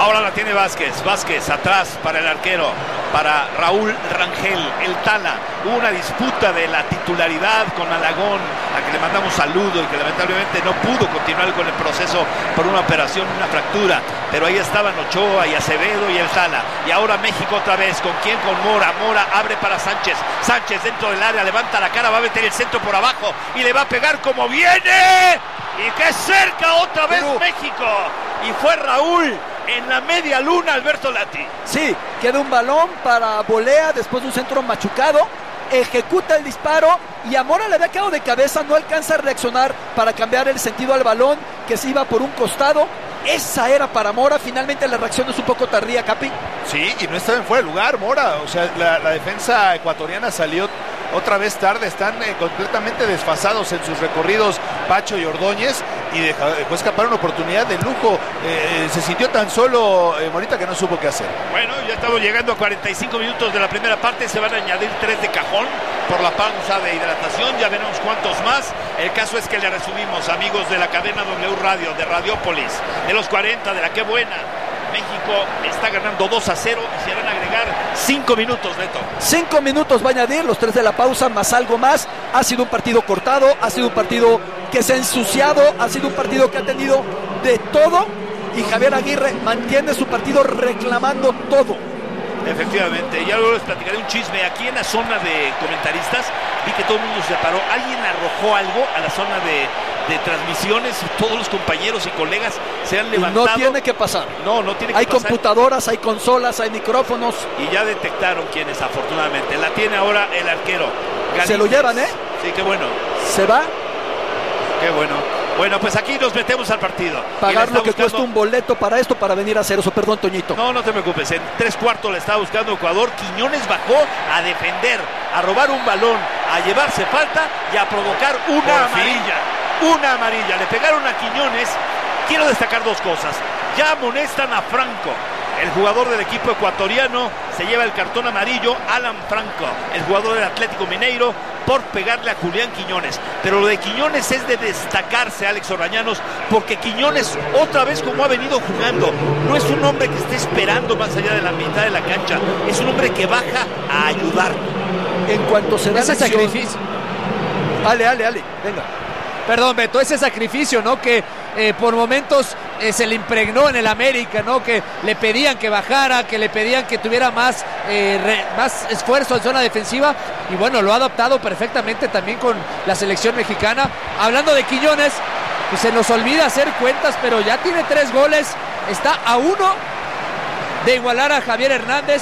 Ahora la tiene Vázquez. Vázquez atrás para el arquero, para Raúl Rangel, el Tala. Hubo una disputa de la titularidad con Alagón, a que le mandamos saludo y que lamentablemente no pudo continuar con el proceso por una operación, una fractura. Pero ahí estaban Ochoa y Acevedo y el Tala. Y ahora México otra vez. ¿Con quién? Con Mora. Mora abre para Sánchez. Sánchez dentro del área, levanta la cara, va a meter el centro por abajo y le va a pegar como viene. Y que cerca otra vez México. Y fue Raúl en la media luna, Alberto Lati. Sí, queda un balón para volea después de un centro machucado. Ejecuta el disparo y a Mora le había quedado de cabeza, no alcanza a reaccionar para cambiar el sentido al balón que se iba por un costado. Esa era para Mora, finalmente la reacción es un poco tardía, Capi. Sí, y no estaba en fuera de lugar Mora, o sea, la defensa ecuatoriana salió otra vez tarde, están completamente desfasados en sus recorridos Pacho y Ordóñez, y dejó escapar una oportunidad de lujo. Se sintió tan solo Morita que no supo qué hacer. Bueno, ya estamos llegando a 45 minutos de la primera parte, se van a añadir 3 de cajón por la pausa de hidratación, ya veremos cuántos más. El caso es que le resumimos, amigos de la cadena W Radio, de Radiópolis, de los 40, de la Qué Buena. México está ganando 2-0 y se van a agregar 5 minutos, Neto. 5 minutos va a añadir, los 3 de la pausa más algo más. Ha sido un partido cortado, ha sido un partido que se ha ensuciado, ha sido un partido que ha tenido de todo, y Javier Aguirre mantiene su partido reclamando todo. Efectivamente, ya luego les platicaré un chisme. Aquí en la zona de comentaristas vi que todo el mundo se paró. Alguien arrojó algo a la zona de transmisiones y todos los compañeros y colegas se han levantado. No tiene que pasar. No tiene que hay pasar. Hay computadoras, hay consolas, hay micrófonos. Y ya detectaron quiénes, afortunadamente. La tiene ahora el arquero. Galíndez. Se lo llevan, ¿eh? Sí, qué bueno. Se va. Qué bueno. Bueno, pues aquí nos metemos al partido. Pagar lo que cuesta un boleto para esto, para venir a hacer eso. Perdón, Toñito. No te preocupes. En 3/4 le estaba buscando Ecuador. Quiñones bajó a defender, a robar un balón, a llevarse falta y a provocar una amarilla. Una amarilla. Le pegaron a Quiñones. Quiero destacar 2 cosas. Ya amonestan a Franco. El jugador del equipo ecuatoriano se lleva el cartón amarillo. Alan Franco, el jugador del Atlético Mineiro, por pegarle a Julián Quiñones. Pero lo de Quiñones es de destacarse, Alex Orbañanos, porque Quiñones otra vez como ha venido jugando, no es un hombre que esté esperando más allá de la mitad de la cancha, es un hombre que baja a ayudar. En cuanto se da ese sacrificio. Ale, venga. Perdón, Beto, ese sacrificio, ¿no? Que por momentos se le impregnó en el América, ¿no? Que le pedían que bajara, que le pedían que tuviera más esfuerzo en zona defensiva, y bueno, lo ha adaptado perfectamente también con la selección mexicana. Hablando de Quiñones, pues se nos olvida hacer cuentas, pero ya tiene 3 goles, está a 1 de igualar a Javier Hernández,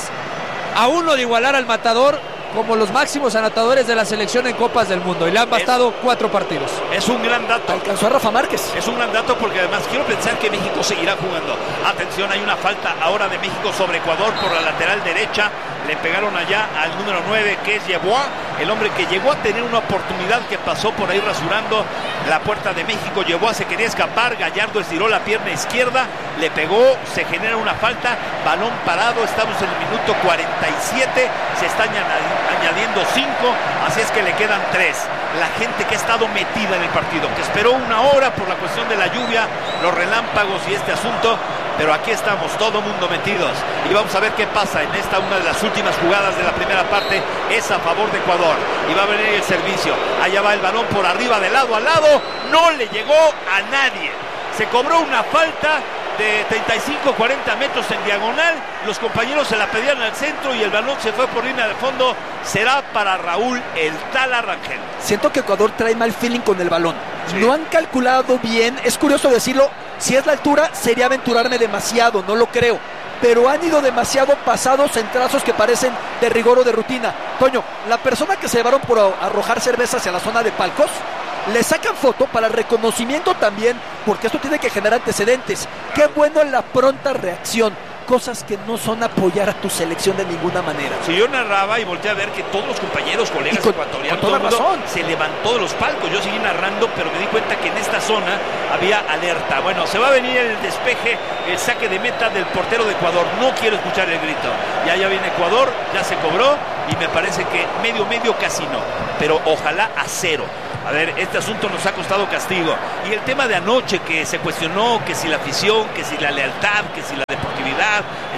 a 1 de igualar al Matador como los máximos anotadores de la selección en Copas del Mundo, y le han bastado 4 partidos. Es un gran dato. Alcanzó a Rafa Márquez. Es un gran dato porque además quiero pensar que México seguirá jugando. Atención, hay una falta ahora de México sobre Ecuador por la lateral derecha. Le pegaron allá al número 9, que es Yeboah, el hombre que llegó a tener una oportunidad, que pasó por ahí rasurando la puerta de México. Yeboah se quería escapar, Gallardo estiró la pierna izquierda, le pegó, se genera una falta, balón parado, estamos en el minuto 47, se están añadiendo 5, así es que le quedan 3. La gente que ha estado metida en el partido, que esperó 1 hora por la cuestión de la lluvia, los relámpagos y este asunto, pero aquí estamos, todo mundo metidos, y vamos a ver qué pasa en esta, una de las últimas jugadas de la primera parte, es a favor de Ecuador, y va a venir el servicio, allá va el balón por arriba, de lado a lado, no le llegó a nadie, se cobró una falta de 35-40 metros en diagonal, los compañeros se la pedían al centro y el balón se fue por línea de fondo. Será para Raúl el Tala Rangel. Siento que Ecuador trae mal feeling con el balón. Sí. No han calculado bien, es curioso decirlo, si es la altura sería aventurarme demasiado, no lo creo, pero han ido demasiado pasados en trazos que parecen de rigor o de rutina. Toño, la persona que se llevaron por arrojar cerveza hacia la zona de palcos, le sacan foto para reconocimiento también, porque esto tiene que generar antecedentes. Qué bueno la pronta reacción. Cosas que no son apoyar a tu selección de ninguna manera. Si yo narraba y volteé a ver que todos los compañeros, colegas ecuatorianos, con toda razón, se levantó de los palcos. Yo seguí narrando, pero me di cuenta que en esta zona había alerta. Bueno, se va a venir el despeje, el saque de meta del portero de Ecuador. No quiero escuchar el grito. Ya viene Ecuador, ya se cobró y me parece que medio casi no. Pero ojalá a 0. A ver, este asunto nos ha costado castigo. Y el tema de anoche que se cuestionó, que si la afición, que si la lealtad, que si la deportividad,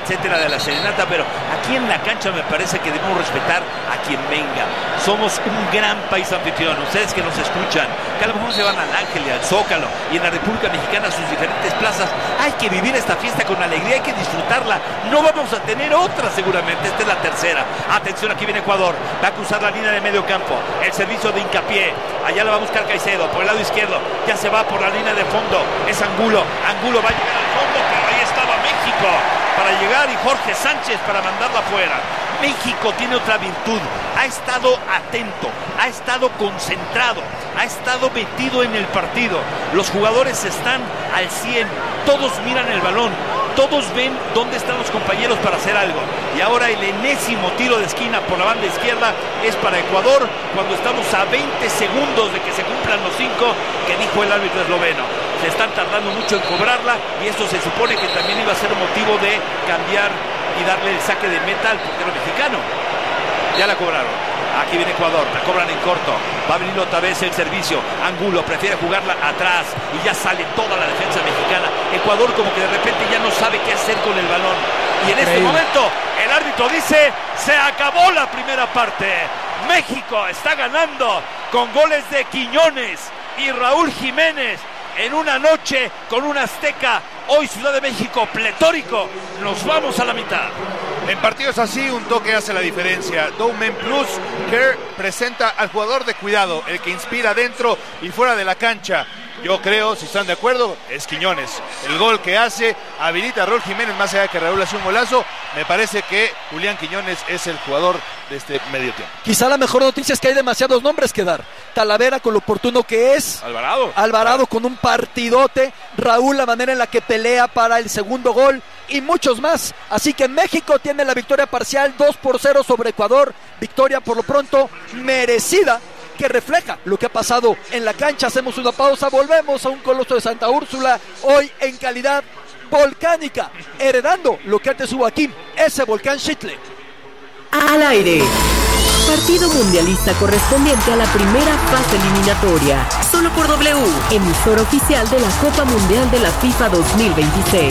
etcétera, de la serenata, pero aquí en la cancha me parece que debemos respetar a quien venga. Somos un gran país anfitrión, ustedes que nos escuchan, que a lo mejor se van al Ángel y al Zócalo y en la República Mexicana a sus diferentes plazas. Hay que vivir esta fiesta con alegría, hay que disfrutarla. No vamos a tener otra seguramente, esta es la tercera. Atención, aquí viene Ecuador, va a cruzar la línea de medio campo, el servicio de hincapié, allá la va a buscar Caicedo, por el lado izquierdo, ya se va por la línea de fondo, es Angulo va a llegar al fondo, pero ahí estaba México para llegar y Jorge Sánchez para mandarla afuera. México tiene otra virtud, ha estado atento, ha estado concentrado, ha estado metido en el partido. Los jugadores están al 100, todos miran el balón, todos ven dónde están los compañeros para hacer algo. Y ahora el enésimo tiro de esquina por la banda izquierda es para Ecuador, cuando estamos a 20 segundos de que se cumplan los 5 que dijo el árbitro esloveno. Se están tardando mucho en cobrarla y esto se supone que también iba a ser motivo de cambiar y darle el saque de meta al portero mexicano. Ya la cobraron. Aquí viene Ecuador, la cobran en corto. Va a venir otra vez el servicio. Angulo prefiere jugarla atrás y ya sale toda la defensa mexicana. Ecuador como que de repente ya no sabe qué hacer con el balón. Y en este momento el árbitro dice: se acabó la primera parte. México está ganando con goles de Quiñones y Raúl Jiménez en una noche con un Azteca. Hoy Ciudad de México pletórico. Nos vamos a la mitad. En partidos así, un toque hace la diferencia. Dowman Plus Care presenta al jugador de cuidado, el que inspira dentro y fuera de la cancha. Yo creo, si están de acuerdo, es Quiñones. El gol que hace habilita a Raúl Jiménez, más allá de que Raúl hace un golazo. Me parece que Julián Quiñones es el jugador de este medio tiempo. Quizá la mejor noticia es que hay demasiados nombres que dar. Talavera con lo oportuno que es. Alvarado con un partidote. Raúl la manera en la que pelea para el segundo gol. Y muchos más. Así que México tiene la victoria parcial 2-0 sobre Ecuador. Victoria por lo pronto merecida, que refleja lo que ha pasado en la cancha. Hacemos una pausa, volvemos a un Coloso de Santa Úrsula, hoy en calidad volcánica, heredando lo que antes hubo aquí, ese volcán Xitle. Al aire. Partido mundialista correspondiente a la primera fase eliminatoria. Solo por W, emisor oficial de la Copa Mundial de la FIFA 2026.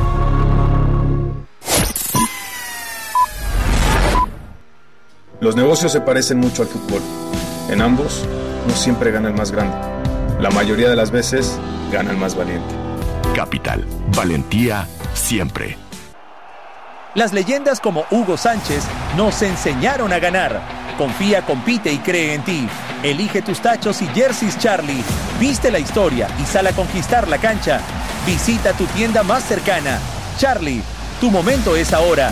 Los negocios se parecen mucho al fútbol. En ambos, no siempre gana el más grande. La mayoría de las veces, gana el más valiente. Capital, valentía siempre. Las leyendas como Hugo Sánchez nos enseñaron a ganar. Confía, compite y cree en ti. Elige tus tachos y jerseys Charlie. Viste la historia y sal a conquistar la cancha. Visita tu tienda más cercana. Charlie, tu momento es ahora.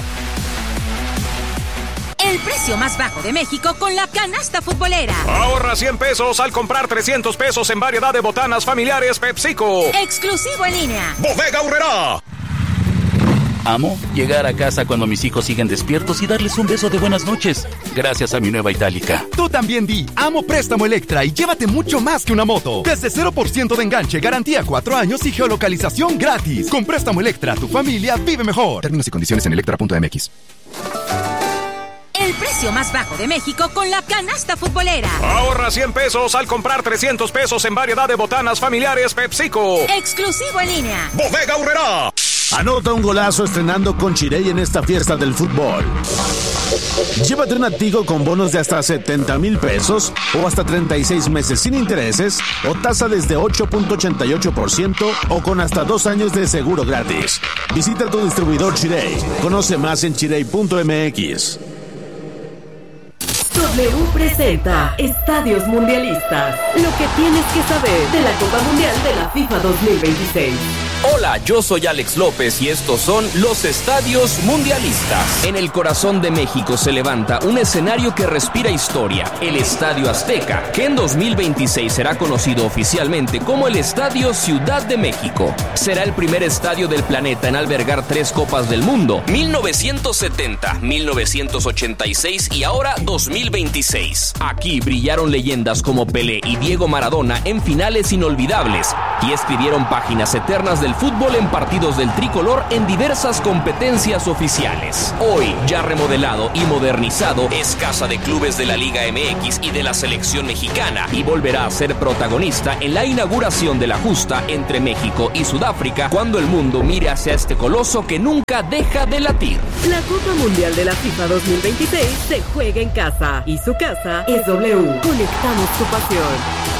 El precio más bajo de México con la canasta futbolera. Ahorra 100 pesos al comprar 300 pesos en variedad de botanas familiares PepsiCo. Exclusivo en línea. Bodega Aurrerá. Amo llegar a casa cuando mis hijos siguen despiertos y darles un beso de buenas noches, gracias a mi nueva Itálica. Tú también di Amo Préstamo Electra y llévate mucho más que una moto. Desde 0% de enganche, garantía 4 años y geolocalización gratis. Con Préstamo Electra, tu familia vive mejor. Términos y condiciones en electra.mx. El precio más bajo de México con la canasta futbolera. Ahorra 100 pesos al comprar 300 pesos en variedad de botanas familiares PepsiCo. Exclusivo en línea. Bodega Aurrerá. Anota un golazo estrenando con Chirey en esta fiesta del fútbol. Llévate un Tigo con bonos de hasta 70,000 pesos o hasta 36 meses sin intereses o tasa desde 8.88% o con hasta 2 años de seguro gratis. Visita tu distribuidor Chirey. Conoce más en chirey.mx. W presenta Estadios Mundialistas. Lo que tienes que saber de la Copa Mundial de la FIFA 2026. Hola, yo soy Alex López y estos son los Estadios Mundialistas. En el corazón de México se levanta un escenario que respira historia, el Estadio Azteca, que en 2026 será conocido oficialmente como el Estadio Ciudad de México. Será el primer estadio del planeta en albergar 3 Copas del Mundo, 1970, 1986 y ahora 2026. 2026. Aquí brillaron leyendas como Pelé y Diego Maradona en finales inolvidables y escribieron páginas eternas del fútbol en partidos del tricolor en diversas competencias oficiales. Hoy, ya remodelado y modernizado, es casa de clubes de la Liga MX y de la selección mexicana y volverá a ser protagonista en la inauguración de la justa entre México y Sudáfrica cuando el mundo mire hacia este coloso que nunca deja de latir. La Copa Mundial de la FIFA 2026 se juega en casa y su casa es W. Conectamos tu pasión.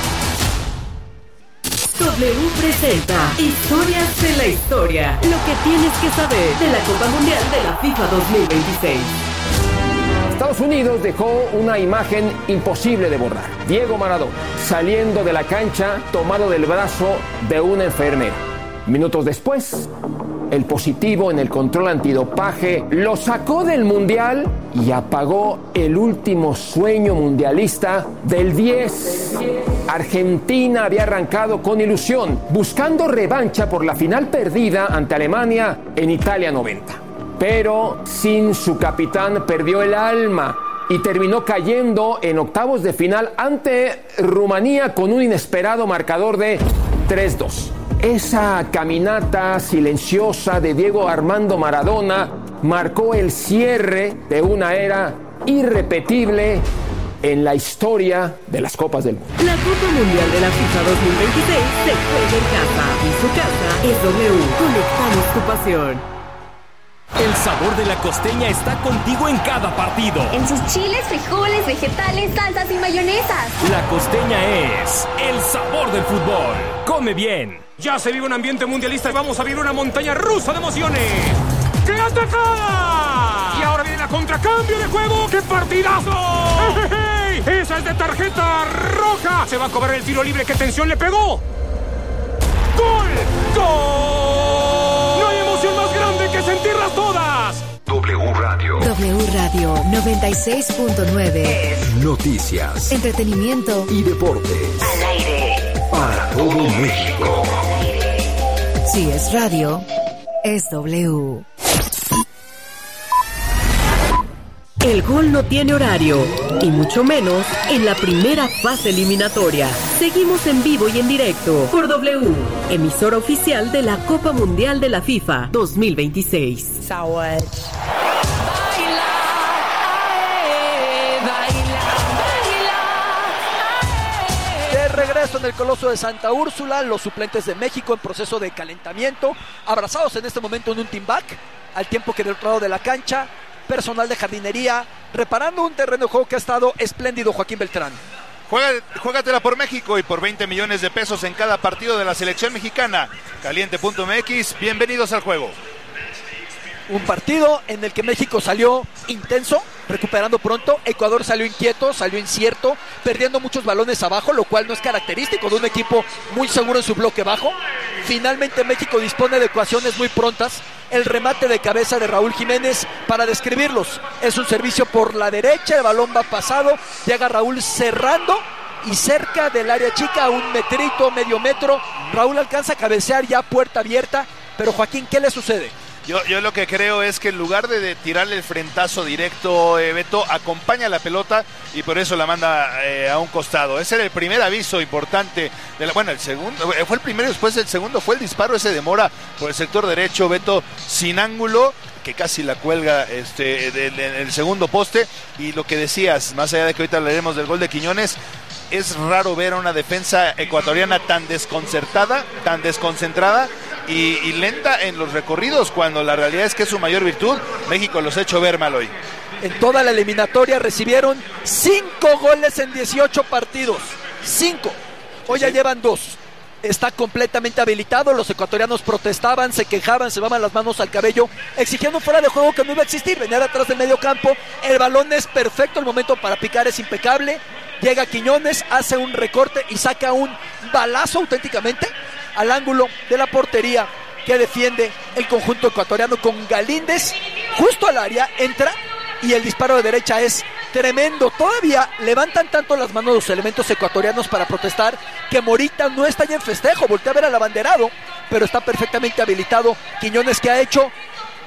W presenta Historias de la Historia. Lo que tienes que saber de la Copa Mundial de la FIFA 2026. Estados Unidos dejó una imagen imposible de borrar. Diego Maradona saliendo de la cancha tomado del brazo de una enfermera. Minutos después, el positivo en el control antidopaje lo sacó del Mundial y apagó el último sueño mundialista del 10. Argentina había arrancado con ilusión, buscando revancha por la final perdida ante Alemania en Italia 90. Pero sin su capitán perdió el alma y terminó cayendo en octavos de final ante Rumanía con un inesperado marcador de 3-2. Esa caminata silenciosa de Diego Armando Maradona marcó el cierre de una era irrepetible en la historia de las Copas del Mundo. La Copa Mundial de la FIFA 2026 se juega en casa y su casa es W. Conectamos tu pasión. El sabor de la costeña está contigo en cada partido. En sus chiles, frijoles, vegetales, salsas y mayonesas. La costeña es el sabor del fútbol. Come bien. Ya se vive un ambiente mundialista y vamos a vivir una montaña rusa de emociones. ¡Qué atacada! Y ahora viene la contracambio de juego. ¡Qué partidazo! ¡Hey! ¡Esa es de tarjeta roja! Se va a cobrar el tiro libre. ¡Qué tensión le pegó! ¡Gol! ¡Gol! ¡No hay emoción más grande que sentirlas todas! W Radio 96.9. Noticias, entretenimiento y deportes. Al aire. Para todo México. Si es radio, es W. El gol no tiene horario, y mucho menos en la primera fase eliminatoria. Seguimos en vivo y en directo por W, emisora oficial de la Copa Mundial de la FIFA 2026. De regreso en el Coloso de Santa Úrsula, los suplentes de México en proceso de calentamiento, abrazados en este momento en un team back, al tiempo que del otro lado de la cancha, personal de jardinería, reparando un terreno de juego que ha estado espléndido. Joaquín Beltrán. Juégatela por México y por 20 millones de pesos en cada partido de la selección mexicana. Caliente.mx, bienvenidos al juego. Un partido en el que México salió intenso, recuperando pronto. Ecuador salió inquieto, salió incierto, perdiendo muchos balones abajo, lo cual no es característico de un equipo muy seguro en su bloque bajo. Finalmente México dispone de ecuaciones muy prontas. El remate de cabeza de Raúl Jiménez, para describirlos, es un servicio por la derecha, el balón va pasado, llega Raúl cerrando y cerca del área chica, a un metrito, medio metro, Raúl alcanza a cabecear ya puerta abierta. Pero Joaquín, ¿qué le sucede? Yo lo que creo es que en lugar de tirarle el frentazo directo, Beto, acompaña la pelota y por eso la manda a un costado. Ese era el primer aviso importante. El segundo fue el primero, después el segundo fue el disparo ese de Mora por el sector derecho, Beto, sin ángulo, que casi la cuelga en el segundo poste. Y lo que decías, más allá de que ahorita hablaremos del gol de Quiñones, es raro ver a una defensa ecuatoriana tan desconcertada, tan desconcentrada y lenta en los recorridos, cuando la realidad es que es su mayor virtud. México los ha hecho ver mal hoy. En toda la eliminatoria recibieron 5 goles en 18 partidos. 5. Hoy ya llevan 2. Está completamente habilitado. Los ecuatorianos protestaban, se quejaban, se daban las manos al cabello, exigiendo fuera de juego que no iba a existir. Venía de atrás del medio campo. El balón es perfecto, el momento para picar es impecable. Llega Quiñones, hace un recorte y saca un balazo auténticamente al ángulo de la portería que defiende el conjunto ecuatoriano, con Galíndez justo al área, entra y el disparo de derecha es tremendo. Todavía levantan tanto las manos los elementos ecuatorianos para protestar que Morita no está ya en festejo, voltea a ver al abanderado, pero está perfectamente habilitado Quiñones, que ha hecho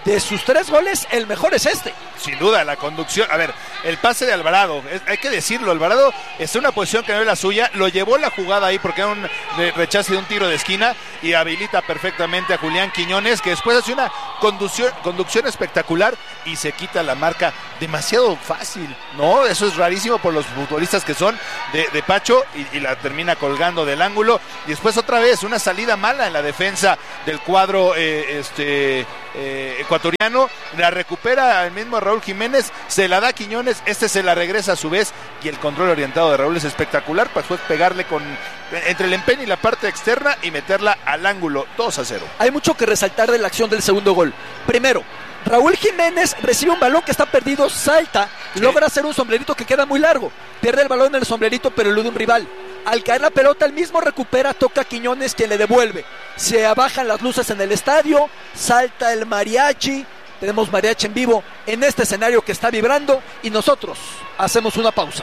de sus 3 goles, el mejor es este. Sin duda, la conducción. A ver, el pase de Alvarado, hay que decirlo, Alvarado está en una posición que no es la suya, lo llevó la jugada ahí porque era un rechace de un tiro de esquina y habilita perfectamente a Julián Quiñones, que después hace una conducción espectacular y se quita la marca demasiado fácil, ¿no? Eso es rarísimo por los futbolistas que son de Pacho y la termina colgando del ángulo. Y después otra vez una salida mala en la defensa del cuadro ecuatoriano, la recupera el mismo Raúl Jiménez, se la da a Quiñones, se la regresa a su vez y el control orientado de Raúl es espectacular, para después pegarle entre el empeine y la parte externa y meterla al ángulo. 2-0. Hay mucho que resaltar de la acción del segundo gol. Primero, Raúl Jiménez recibe un balón que está perdido, salta, logra hacer un sombrerito que queda muy largo, pierde el balón en el sombrerito pero elude un rival. Al caer la pelota, el mismo recupera, toca a Quiñones, quien le devuelve. Se abajan las luces en el estadio, salta el mariachi. Tenemos mariachi en vivo en este escenario que está vibrando y nosotros hacemos una pausa.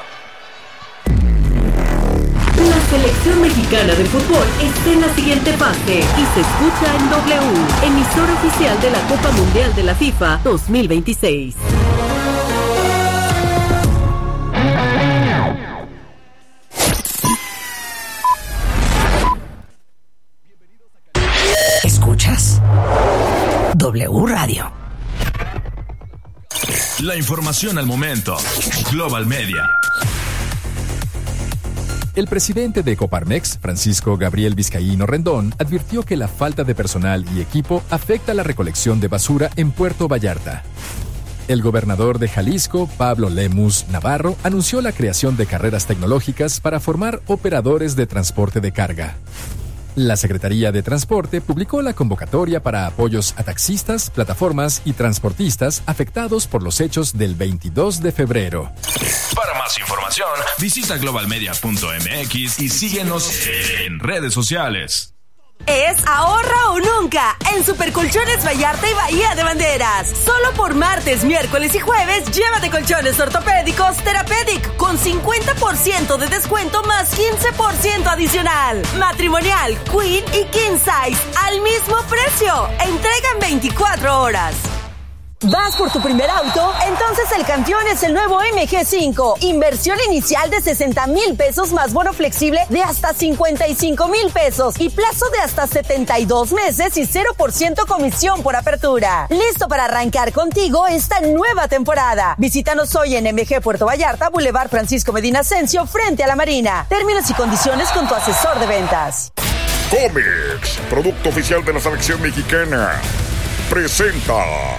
La selección mexicana de fútbol está en la siguiente fase y se escucha en W, emisora oficial de la Copa Mundial de la FIFA 2026. ¿Escuchas? W Radio. La información al momento. Global Media. El presidente de Coparmex, Francisco Gabriel Vizcaíno Rendón, advirtió que la falta de personal y equipo afecta la recolección de basura en Puerto Vallarta. El gobernador de Jalisco, Pablo Lemus Navarro, anunció la creación de carreras tecnológicas para formar operadores de transporte de carga. La Secretaría de Transporte publicó la convocatoria para apoyos a taxistas, plataformas y transportistas afectados por los hechos del 22 de febrero. Para más información, visita globalmedia.mx y síguenos en redes sociales. Es ahorra o nunca en Supercolchones Vallarta y Bahía de Banderas. Solo por martes, miércoles y jueves llévate colchones ortopédicos Therapeutic con 50% de descuento más 15% adicional. Matrimonial, Queen y King Size al mismo precio. Entrega en 24 horas. ¿Vas por tu primer auto? Entonces el campeón es el nuevo MG5. Inversión inicial de 60,000 pesos más bono flexible de hasta 55,000 pesos y plazo de hasta 72 meses y 0% comisión por apertura. Listo para arrancar contigo esta nueva temporada. Visítanos hoy en MG Puerto Vallarta, Boulevard Francisco Medina Ascencio, frente a la Marina. Términos y condiciones con tu asesor de ventas. Comex, producto oficial de la selección mexicana, presenta...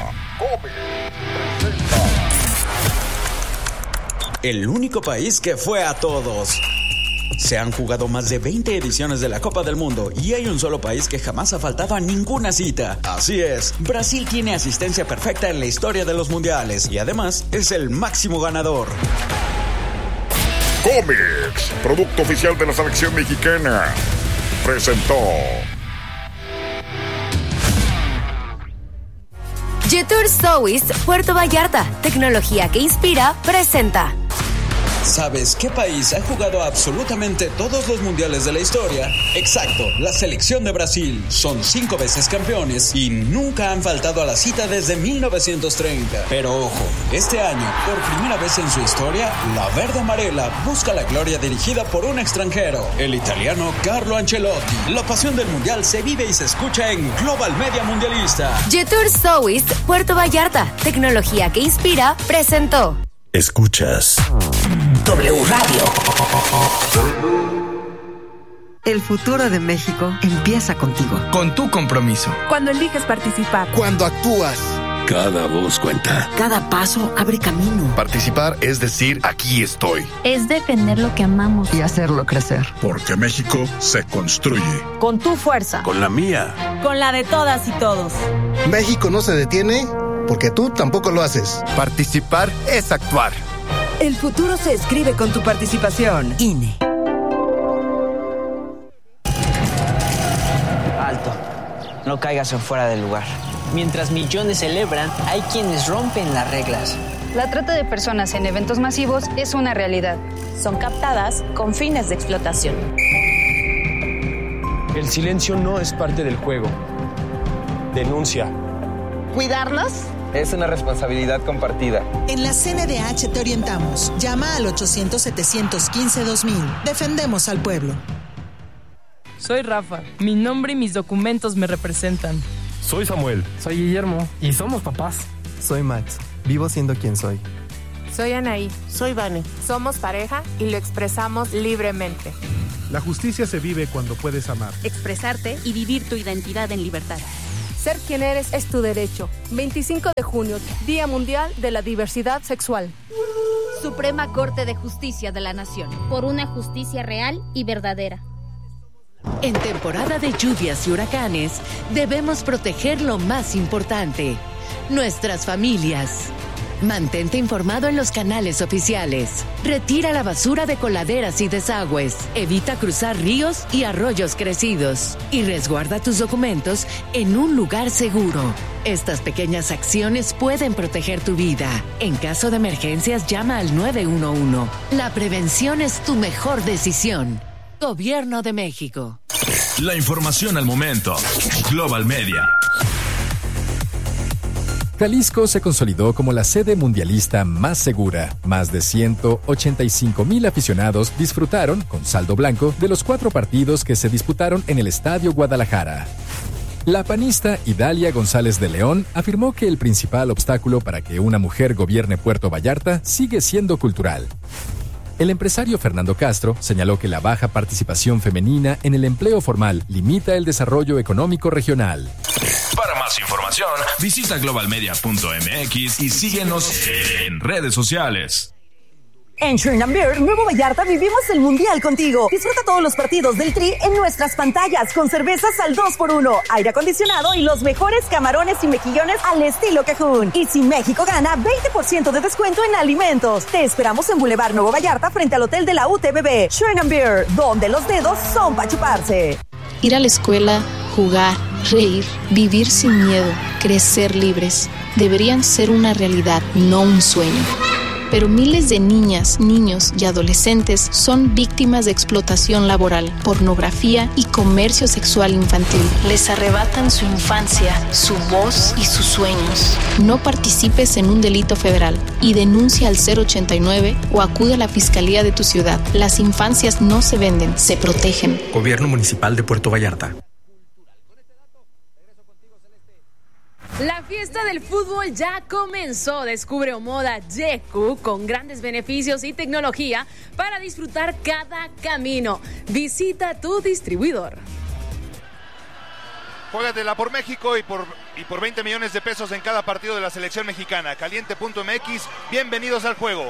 El único país que fue a todos. Se han jugado más de 20 ediciones de la Copa del Mundo y hay un solo país que jamás ha faltado a ninguna cita. Así es, Brasil tiene asistencia perfecta en la historia de los mundiales y además es el máximo ganador. Comex, producto oficial de la selección mexicana, presentó. Jetour Sowis Puerto Vallarta, tecnología que inspira, presenta. ¿Sabes qué país ha jugado absolutamente todos los mundiales de la historia? Exacto, la selección de Brasil. Son 5 veces campeones y nunca han faltado a la cita desde 1930. Pero ojo, este año, por primera vez en su historia, la verde amarela busca la gloria dirigida por un extranjero, el italiano Carlo Ancelotti. La pasión del mundial se vive y se escucha en Global Media Mundialista. Jetour Sowis Puerto Vallarta, tecnología que inspira, presentó. Escuchas W Radio. El futuro de México empieza contigo. Con tu compromiso. Cuando eliges participar. Cuando actúas. Cada voz cuenta. Cada paso abre camino. Participar es decir, aquí estoy. Es defender lo que amamos. Y hacerlo crecer. Porque México se construye. Con tu fuerza. Con la mía. Con la de todas y todos. México no se detiene porque tú tampoco lo haces. Participar es actuar. El futuro se escribe con tu participación. INE. Alto. No caigas en fuera del lugar. Mientras millones celebran, hay quienes rompen las reglas. La trata de personas en eventos masivos es una realidad. Son captadas con fines de explotación. El silencio no es parte del juego. Denuncia. ¿Cuidarlos? Es una responsabilidad compartida. En la CNDH te orientamos. Llama al 800-715-2000. Defendemos al pueblo. Soy Rafa. Mi nombre y mis documentos me representan. Soy Samuel. Soy Guillermo. Y somos papás. Soy Max. Vivo siendo quien soy. Soy Anaí. Soy Vane. Somos pareja y lo expresamos libremente. La justicia se vive cuando puedes amar. Expresarte y vivir tu identidad en libertad. Ser quien eres es tu derecho. 25 de junio, Día Mundial de la Diversidad Sexual. Suprema Corte de Justicia de la Nación. Por una justicia real y verdadera. En temporada de lluvias y huracanes, debemos proteger lo más importante, nuestras familias. Mantente informado en los canales oficiales. Retira la basura de coladeras y desagües. Evita cruzar ríos y arroyos crecidos. Y resguarda tus documentos en un lugar seguro. Estas pequeñas acciones pueden proteger tu vida. En caso de emergencias, llama al 911. La prevención es tu mejor decisión. Gobierno de México. La información al momento. Global Media. Jalisco se consolidó como la sede mundialista más segura. Más de 185,000 aficionados disfrutaron, con saldo blanco, de los 4 partidos que se disputaron en el Estadio Guadalajara. La panista Idalia González de León afirmó que el principal obstáculo para que una mujer gobierne Puerto Vallarta sigue siendo cultural. El empresario Fernando Castro señaló que la baja participación femenina en el empleo formal limita el desarrollo económico regional. Para más información, visita globalmedia.mx y síguenos en redes sociales. En Sherman Beer, Nuevo Vallarta, vivimos el Mundial contigo. Disfruta todos los partidos del Tri en nuestras pantallas con cervezas al 2x1, aire acondicionado y los mejores camarones y mejillones al estilo Cajún. Y si México gana, 20% de descuento en alimentos. Te esperamos en Boulevard Nuevo Vallarta frente al Hotel de la UTBB. Sherman Beer, donde los dedos son para chuparse. Ir a la escuela, jugar, reír, vivir sin miedo, crecer libres, deberían ser una realidad, no un sueño. Pero miles de niñas, niños y adolescentes son víctimas de explotación laboral, pornografía y comercio sexual infantil. Les arrebatan su infancia, su voz y sus sueños. No participes en un delito federal y denuncia al 089 o acude a la Fiscalía de tu ciudad. Las infancias no se venden, se protegen. Gobierno Municipal de Puerto Vallarta. La fiesta del fútbol ya comenzó. Descubre Omoda Yeku con grandes beneficios y tecnología para disfrutar cada camino. Visita tu distribuidor. Juégatela por México y por 20 millones de pesos en cada partido de la selección mexicana. Caliente.mx, bienvenidos al juego.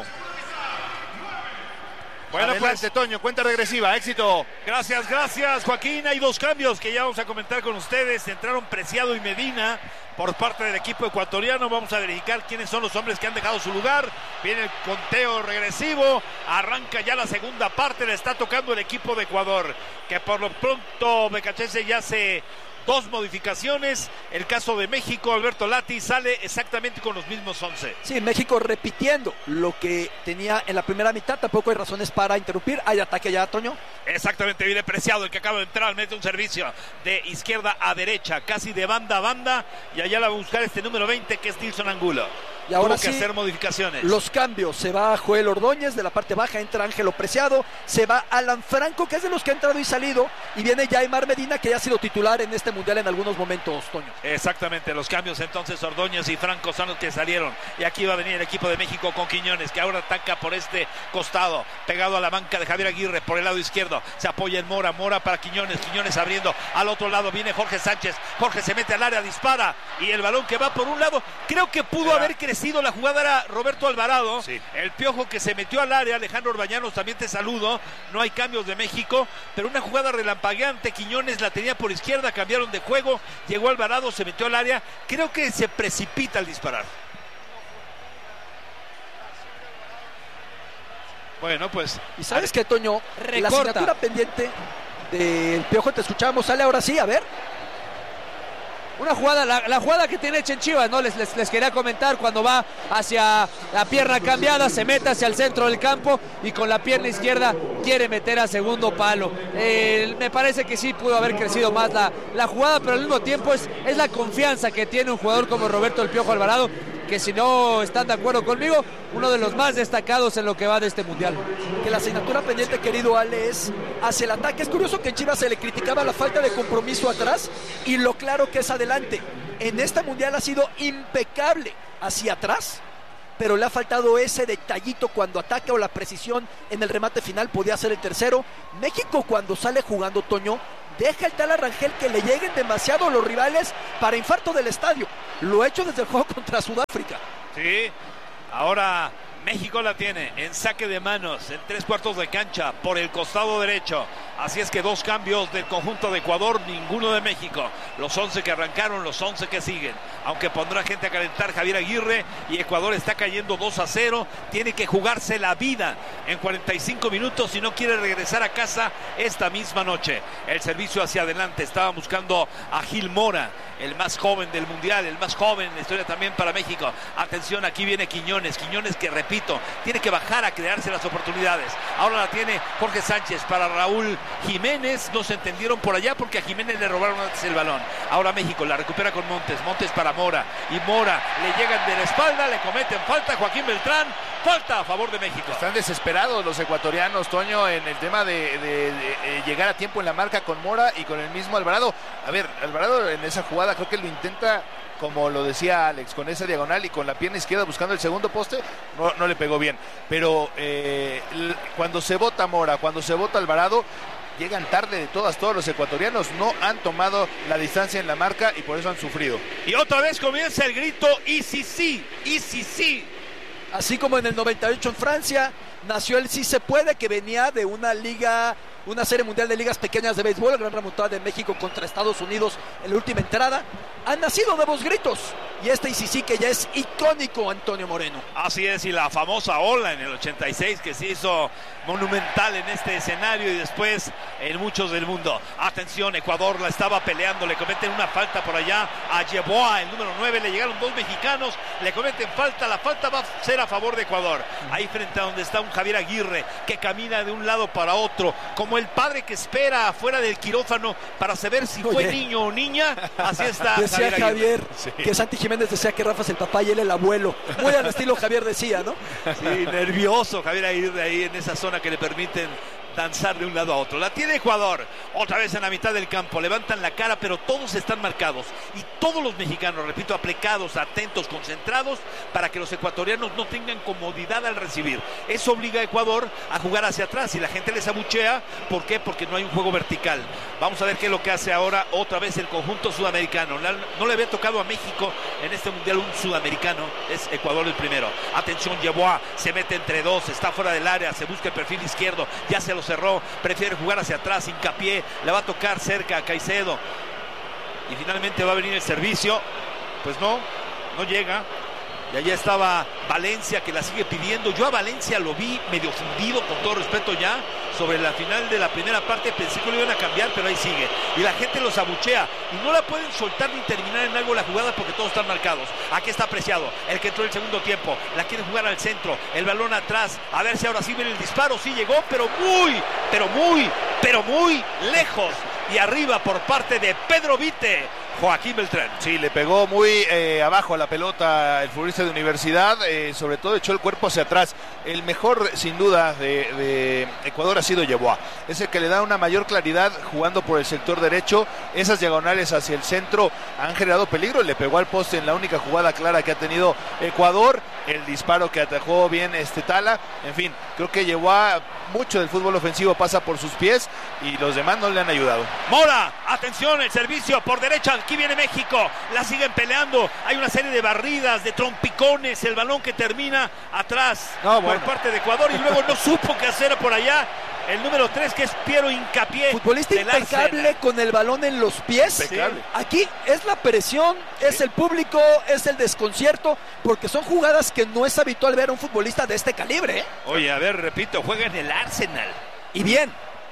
Bueno, adelante, Toño, cuenta regresiva, éxito. Gracias, Joaquín. Hay 2 cambios que ya vamos a comentar con ustedes. Entraron Preciado y Medina por parte del equipo ecuatoriano. Vamos a verificar quiénes son los hombres que han dejado su lugar. Viene el conteo regresivo. Arranca ya la segunda parte. Le está tocando el equipo de Ecuador, que por lo pronto Becachese ya hace 2 modificaciones. El caso de México, Alberto Lati sale exactamente con los mismos 11. Sí, México repitiendo lo que tenía en la primera mitad. Tampoco hay razones para interrumpir. Hay ataque ya, Toño. Exactamente, viene Preciado, el que acaba de entrar, mete un servicio de izquierda a derecha, casi de banda a banda, y allá la va a buscar este número 20 que es Nilson Angulo. Y ahora tuvo que sí, hacer modificaciones. Los cambios, se va Joel Ordóñez de la parte baja, entra Ángelo Preciado, se va Alan Franco, que es de los que ha entrado y salido, y viene Yaimar Medina, que ya ha sido titular en este mundial en algunos momentos, Toño. Exactamente, los cambios entonces, Ordóñez y Franco son los que salieron, y aquí va a venir el equipo de México con Quiñones, que ahora ataca por este costado, pegado a la banca de Javier Aguirre, por el lado izquierdo, se apoya en Mora para Quiñones abriendo al otro lado, viene Jorge Sánchez, Jorge se mete al área, dispara, y el balón que va por un lado, creo que pudo haber crecido la jugada, era Roberto Alvarado, sí. El Piojo que se metió al área. Alejandro Orbañanos, también te saludo, no hay cambios de México, pero una jugada relampagueante, Quiñones la tenía por izquierda, cambiaron de juego, llegó Alvarado, se metió al área, creo que se precipita al disparar. Bueno, pues... ¿Y sabes qué, Toño? Recorta. La asignatura pendiente del Piojo, te escuchamos, sale ahora sí, a ver. una jugada, la jugada que tiene hecha en Chivas, ¿no? Les quería comentar, cuando va hacia la pierna cambiada, se mete hacia el centro del campo y con la pierna izquierda quiere meter a segundo palo. Me parece que sí pudo haber crecido más la jugada, pero al mismo tiempo es la confianza que tiene un jugador como Roberto El Piojo Alvarado, que si no están de acuerdo conmigo, uno de los más destacados en lo que va de este mundial. Que la asignatura pendiente, querido Ale, es hacia el ataque. Es curioso que en Chivas se le criticaba la falta de compromiso atrás y lo claro que es adelante. En este mundial ha sido impecable hacia atrás, pero le ha faltado ese detallito cuando ataca, o la precisión en el remate final. Podía ser el tercero. México, cuando sale jugando, Toño, deja el tal Rangel que le lleguen demasiado los rivales para infarto del estadio. Lo ha hecho desde el juego contra Sudáfrica. Sí, ahora México la tiene en saque de manos, en 3/4 de cancha, por el costado derecho. Así es que 2 cambios del conjunto de Ecuador, ninguno de México. Los 11 que arrancaron, los 11 que siguen. Aunque pondrá gente a calentar Javier Aguirre, y Ecuador está cayendo 2-0. Tiene que jugarse la vida en 45 minutos si no quiere regresar a casa esta misma noche. El servicio hacia adelante, estaba buscando a Gil Mora, el más joven del mundial, el más joven en la historia también para México. Atención, aquí viene Quiñones que repito, tiene que bajar a crearse las oportunidades. Ahora la tiene Jorge Sánchez para Raúl Jiménez. No se entendieron por allá porque a Jiménez le robaron antes el balón. Ahora México la recupera con Montes para Mora, y Mora le llegan de la espalda, le cometen falta. Joaquín Beltrán, falta a favor de México. Están desesperados los ecuatorianos, Toño, en el tema de llegar a tiempo en la marca con Mora y con el mismo Alvarado. A ver, Alvarado en esa jugada creo que lo intenta, como lo decía Alex, con esa diagonal y con la pierna izquierda buscando el segundo poste. No le pegó bien, pero cuando se bota Mora, cuando se bota Alvarado, llegan tarde de todos los ecuatorianos. No han tomado la distancia en la marca y por eso han sufrido. Y otra vez comienza el grito, y sí, sí. Así como en el 98 en Francia nació el Sí se puede, que venía de una serie mundial de ligas pequeñas de béisbol, la gran remontada de México contra Estados Unidos en la última entrada. Han nacido nuevos gritos, y este sí que ya es icónico, Antonio Moreno. Así es, y la famosa ola en el 86 que se hizo monumental en este escenario y después en muchos del mundo. Atención, Ecuador la estaba peleando, le cometen una falta por allá a Yeboah, el número 9, le llegaron 2 mexicanos, le cometen falta, la falta va a ser a favor de Ecuador. Ahí frente a donde está un Javier Aguirre que camina de un lado para otro, como el padre que espera afuera del quirófano para saber si fue niño o niña. Así está. Decía Javier que Santi Jiménez decía que Rafa es el papá y él el abuelo. Muy al estilo Javier decía, ¿no? Sí, nervioso Javier Aguirre ahí en esa zona que le permiten danzar de un lado a otro. La tiene Ecuador, otra vez en la mitad del campo, levantan la cara, pero todos están marcados, y todos los mexicanos, repito, aplicados, atentos, concentrados, para que los ecuatorianos no tengan comodidad al recibir. Eso obliga a Ecuador a jugar hacia atrás, y la gente les abuchea. ¿Por qué? Porque no hay un juego vertical. Vamos a ver qué es lo que hace ahora otra vez el conjunto sudamericano. No le había tocado a México en este mundial un sudamericano, es Ecuador el primero. Atención, Yeboah se mete entre dos, está fuera del área, se busca el perfil izquierdo, ya se lo cerró, prefiere jugar hacia atrás, hincapié, le va a tocar cerca a Caicedo, y finalmente va a venir el servicio. Pues no llega, y allá estaba Valencia, que la sigue pidiendo. Yo a Valencia lo vi medio fundido, con todo respeto, ya sobre la final de la primera parte. Pensé que lo iban a cambiar, pero ahí sigue, y la gente los abuchea, y no la pueden soltar ni terminar en algo la jugada porque todos están marcados. Aquí está Preciado, el que entró en el segundo tiempo, la quiere jugar al centro, el balón atrás, a ver si ahora sí viene el disparo. Sí llegó, pero muy lejos, y arriba por parte de Pedro Vite, Joaquín Beltrán. Sí, le pegó muy abajo a la pelota el futbolista de Universidad, sobre todo echó el cuerpo hacia atrás. El mejor, sin duda, de Ecuador ha sido Yeboah. Es el que le da una mayor claridad jugando por el sector derecho. Esas diagonales hacia el centro han generado peligro. Le pegó al poste en la única jugada clara que ha tenido Ecuador. El disparo que atajó bien Tala. En fin, creo que Yeboah, mucho del fútbol ofensivo pasa por sus pies, y los demás no le han ayudado. Mora, atención, el servicio por derecha, aquí viene México, la siguen peleando, hay una serie de barridas, de trompicones, el balón que termina atrás por parte de Ecuador, y luego no supo qué hacer por allá el número 3, que es Piero Hincapié. Futbolista impecable con el balón en los pies. Sí. Aquí es la presión, es el público, es el desconcierto, porque son jugadas que no es habitual ver a un futbolista de este calibre. Oye, a ver, repito, juega en el Arsenal. Y bien.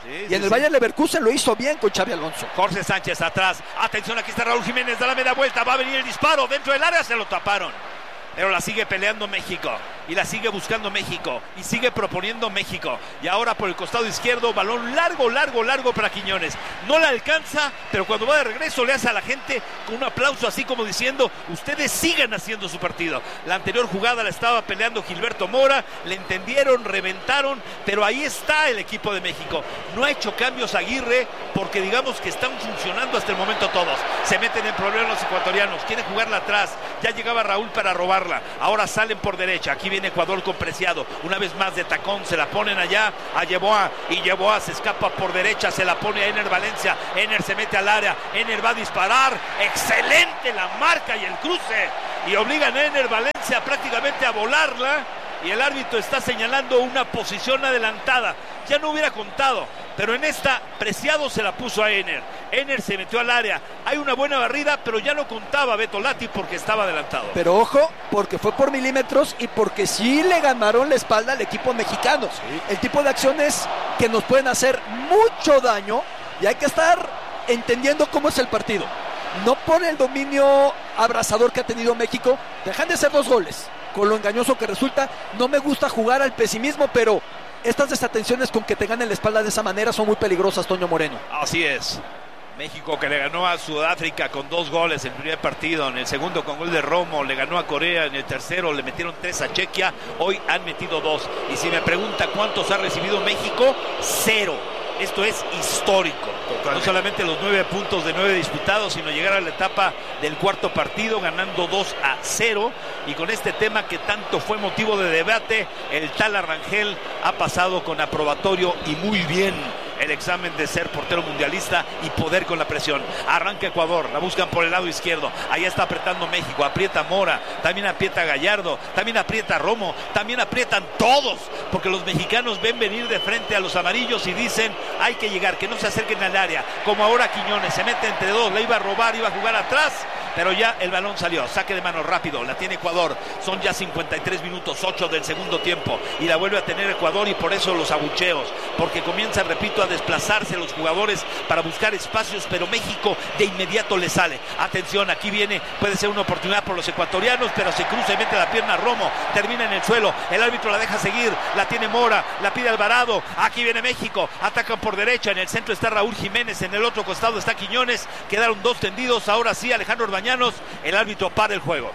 Y en el Bayer Leverkusen lo hizo bien con Xabi Alonso. Jorge Sánchez atrás. Atención, aquí está Raúl Jiménez, da la media vuelta. Va a venir el disparo dentro del área, se lo taparon. Pero la sigue peleando México. Y la sigue buscando México. Y sigue proponiendo México. Y ahora por el costado izquierdo, balón largo para Quiñones. No la alcanza, pero cuando va de regreso le hace a la gente con un aplauso así como diciendo, ustedes sigan haciendo su partido. La anterior jugada la estaba peleando Gilberto Mora. Le entendieron, reventaron. Pero ahí está el equipo de México. No ha hecho cambios Aguirre porque digamos que están funcionando hasta el momento todos. Se meten en problemas los ecuatorianos. Quieren jugarla atrás. Ya llegaba Raúl para robarla. Ahora salen por derecha. Aquí viene Ecuador con Preciado. Una vez más de tacón. Se la ponen allá a Yeboah. Y Yeboah se escapa por derecha. Se la pone a Ener Valencia. Ener se mete al área. Ener va a disparar. Excelente la marca y el cruce. Y obligan a Ener Valencia prácticamente a volarla. Y el árbitro está señalando una posición adelantada. Ya no hubiera contado. Pero en esta, Preciado se la puso a Ener. Ener se metió al área. Hay una buena barrida, pero ya no contaba Beto Lati porque estaba adelantado. Pero ojo, porque fue por milímetros y porque sí le ganaron la espalda al equipo mexicano. Sí. El tipo de acciones que nos pueden hacer mucho daño y hay que estar entendiendo cómo es el partido. No por el dominio abrasador que ha tenido México, dejan de ser 2 goles. Con lo engañoso que resulta, no me gusta jugar al pesimismo, pero estas desatenciones con que te ganen la espalda de esa manera son muy peligrosas, Toño Moreno. Así es. México que le ganó a Sudáfrica con 2 goles en el primer partido, en el segundo con gol de Romo, le ganó a Corea, en el tercero le metieron 3 a Chequia, hoy han metido 2. Y si me pregunta cuántos ha recibido México, 0. Esto es histórico. Totalmente. No solamente los 9 puntos de 9 disputados, sino llegar a la etapa del cuarto partido ganando 2 a 0. Y con este tema que tanto fue motivo de debate, el tal Arrangel ha pasado con aprobatorio y muy bien el examen de ser portero mundialista y poder con la presión. Arranca Ecuador, la buscan por el lado izquierdo. Ahí está apretando México, aprieta Mora, también aprieta Gallardo, también aprieta Romo, también aprietan todos, porque los mexicanos ven venir de frente a los amarillos y dicen, hay que llegar, que no se acerquen al área, como ahora Quiñones, se mete entre 2, la iba a robar, iba a jugar atrás, pero ya el balón salió, saque de mano rápido, la tiene Ecuador, son ya 53 minutos, 8 del segundo tiempo, y la vuelve a tener Ecuador y por eso los abucheos, porque comienza, repito, a desplazarse los jugadores para buscar espacios, pero México de inmediato le sale. Atención, aquí viene, puede ser una oportunidad por los ecuatorianos, pero se cruza y mete la pierna Romo, termina en el suelo, el árbitro la deja seguir, la tiene Mora, la pide Alvarado, aquí viene México, atacan por derecha, en el centro está Raúl Jiménez, en el otro costado está Quiñones, quedaron 2 tendidos, ahora sí Alejandro Orbañanos, el árbitro para el juego.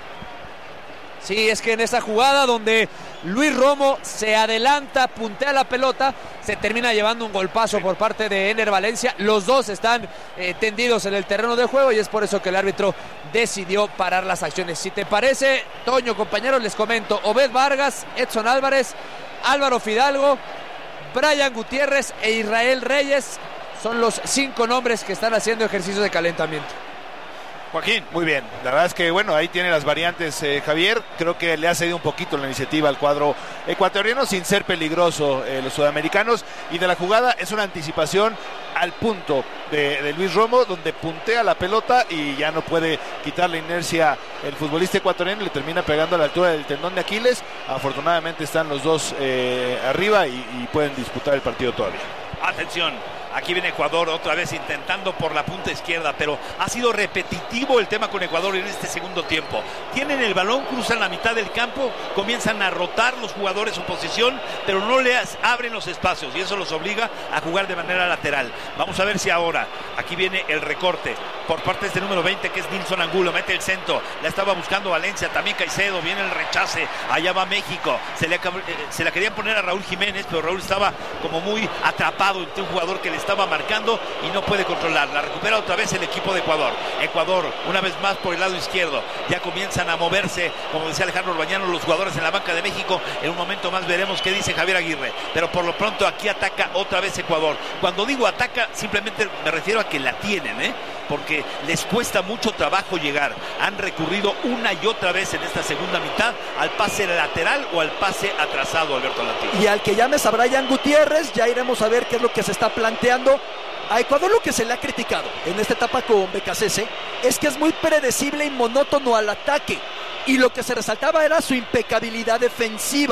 Sí, es que en esa jugada donde Luis Romo se adelanta, puntea la pelota, se termina llevando un golpazo por parte de Ener Valencia. Los dos están tendidos en el terreno de juego y es por eso que el árbitro decidió parar las acciones. Si te parece, Toño, compañeros, les comento. Obed Vargas, Edson Álvarez, Álvaro Fidalgo, Brian Gutiérrez e Israel Reyes son los 5 nombres que están haciendo ejercicio de calentamiento. Joaquín, muy bien. La verdad es que, bueno, ahí tiene las variantes Javier. Creo que le ha cedido un poquito la iniciativa al cuadro ecuatoriano sin ser peligroso los sudamericanos. Y de la jugada es una anticipación al punto de Luis Romo, donde puntea la pelota y ya no puede quitar la inercia el futbolista ecuatoriano. Le termina pegando a la altura del tendón de Aquiles. Afortunadamente están los dos arriba y pueden disputar el partido todavía. Atención. Aquí viene Ecuador otra vez intentando por la punta izquierda, pero ha sido repetitivo el tema con Ecuador en este segundo tiempo. Tienen el balón, cruzan la mitad del campo, comienzan a rotar los jugadores su posición, pero no les abren los espacios y eso los obliga a jugar de manera lateral. Vamos a ver si ahora, aquí viene el recorte por parte de este número 20 que es Nilson Angulo, mete el centro, la estaba buscando Valencia, también Caicedo, viene el rechace, allá va México, se la querían poner a Raúl Jiménez, pero Raúl estaba como muy atrapado entre un jugador que le estaba marcando y no puede controlar. La recupera otra vez el equipo de Ecuador. Ecuador, una vez más por el lado izquierdo. Ya comienzan a moverse, como decía Alejandro Orbañanos, los jugadores en la banca de México. En un momento más veremos qué dice Javier Aguirre. Pero por lo pronto aquí ataca otra vez Ecuador. Cuando digo ataca, simplemente me refiero a que la tienen, porque les cuesta mucho trabajo llegar. Han recurrido una y otra vez en esta segunda mitad al pase lateral o al pase atrasado, Alberto Lati. Y al que llames a Brian Gutiérrez, ya iremos a ver qué es lo que se está planteando. A Ecuador lo que se le ha criticado en esta etapa con Becasese es que es muy predecible y monótono al ataque. Y lo que se resaltaba era su impecabilidad defensiva.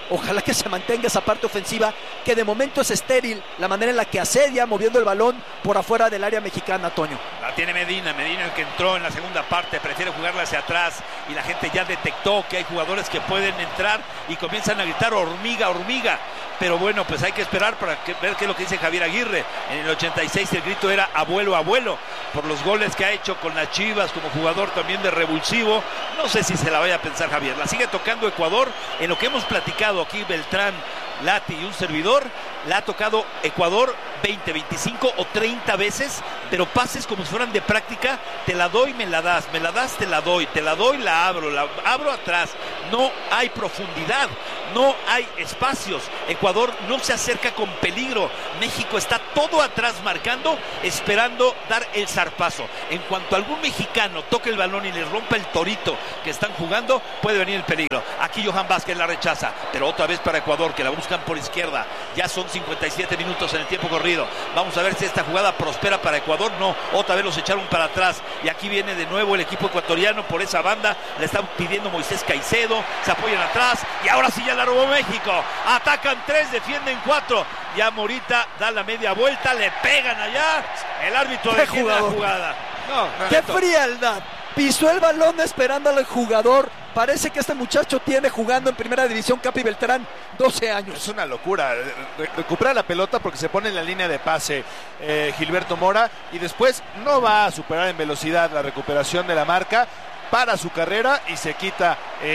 Ojalá que se mantenga esa parte ofensiva, que de momento es estéril, la manera en la que asedia, moviendo el balón por afuera del área mexicana, Toño. La tiene Medina el que entró en la segunda parte, prefiere jugarla hacia atrás y la gente ya detectó que hay jugadores que pueden entrar y comienzan a gritar hormiga, hormiga. Pero bueno, pues hay que esperar para ver qué es lo que dice Javier Aguirre. En el 86 el grito era abuelo, abuelo, por los goles que ha hecho con las Chivas como jugador también de revulsivo. No sé si se la vaya a pensar Javier. La sigue tocando Ecuador. En lo que hemos platicado aquí Beltrán, Lati y un servidor, la ha tocado Ecuador 20, 25 o 30 veces, pero pases como si fueran de práctica. Te la doy, me la das, te la doy, la abro atrás. No hay profundidad, no hay espacios. Ecuador no se acerca con peligro. México está todo atrás marcando, esperando dar el zarpazo. En cuanto algún mexicano toque el balón y les rompa el torito que están jugando, puede venir el peligro. Aquí Johan Vázquez la rechaza, pero otra vez para Ecuador, que la buscan por izquierda. Ya son 57 minutos en el tiempo corrido. Vamos a ver si esta jugada prospera para Ecuador. No, otra vez los echaron para atrás. Y aquí viene de nuevo el equipo ecuatoriano por esa banda. Le están pidiendo Moisés Caicedo. Se apoyan atrás. Y ahora sí ya la robó México. Atacan 3, defienden 4. Ya Morita da la media vuelta. Le pegan allá. El árbitro detiene la jugada. No, ¡qué frialdad! Pisó el balón esperando al jugador. Parece que este muchacho tiene jugando en primera división, Capi Beltrán, 12 años. Es una locura. Recupera la pelota porque se pone en la línea de pase Gilberto Mora y después no va a superar en velocidad la recuperación de la marca. Para su carrera y se quita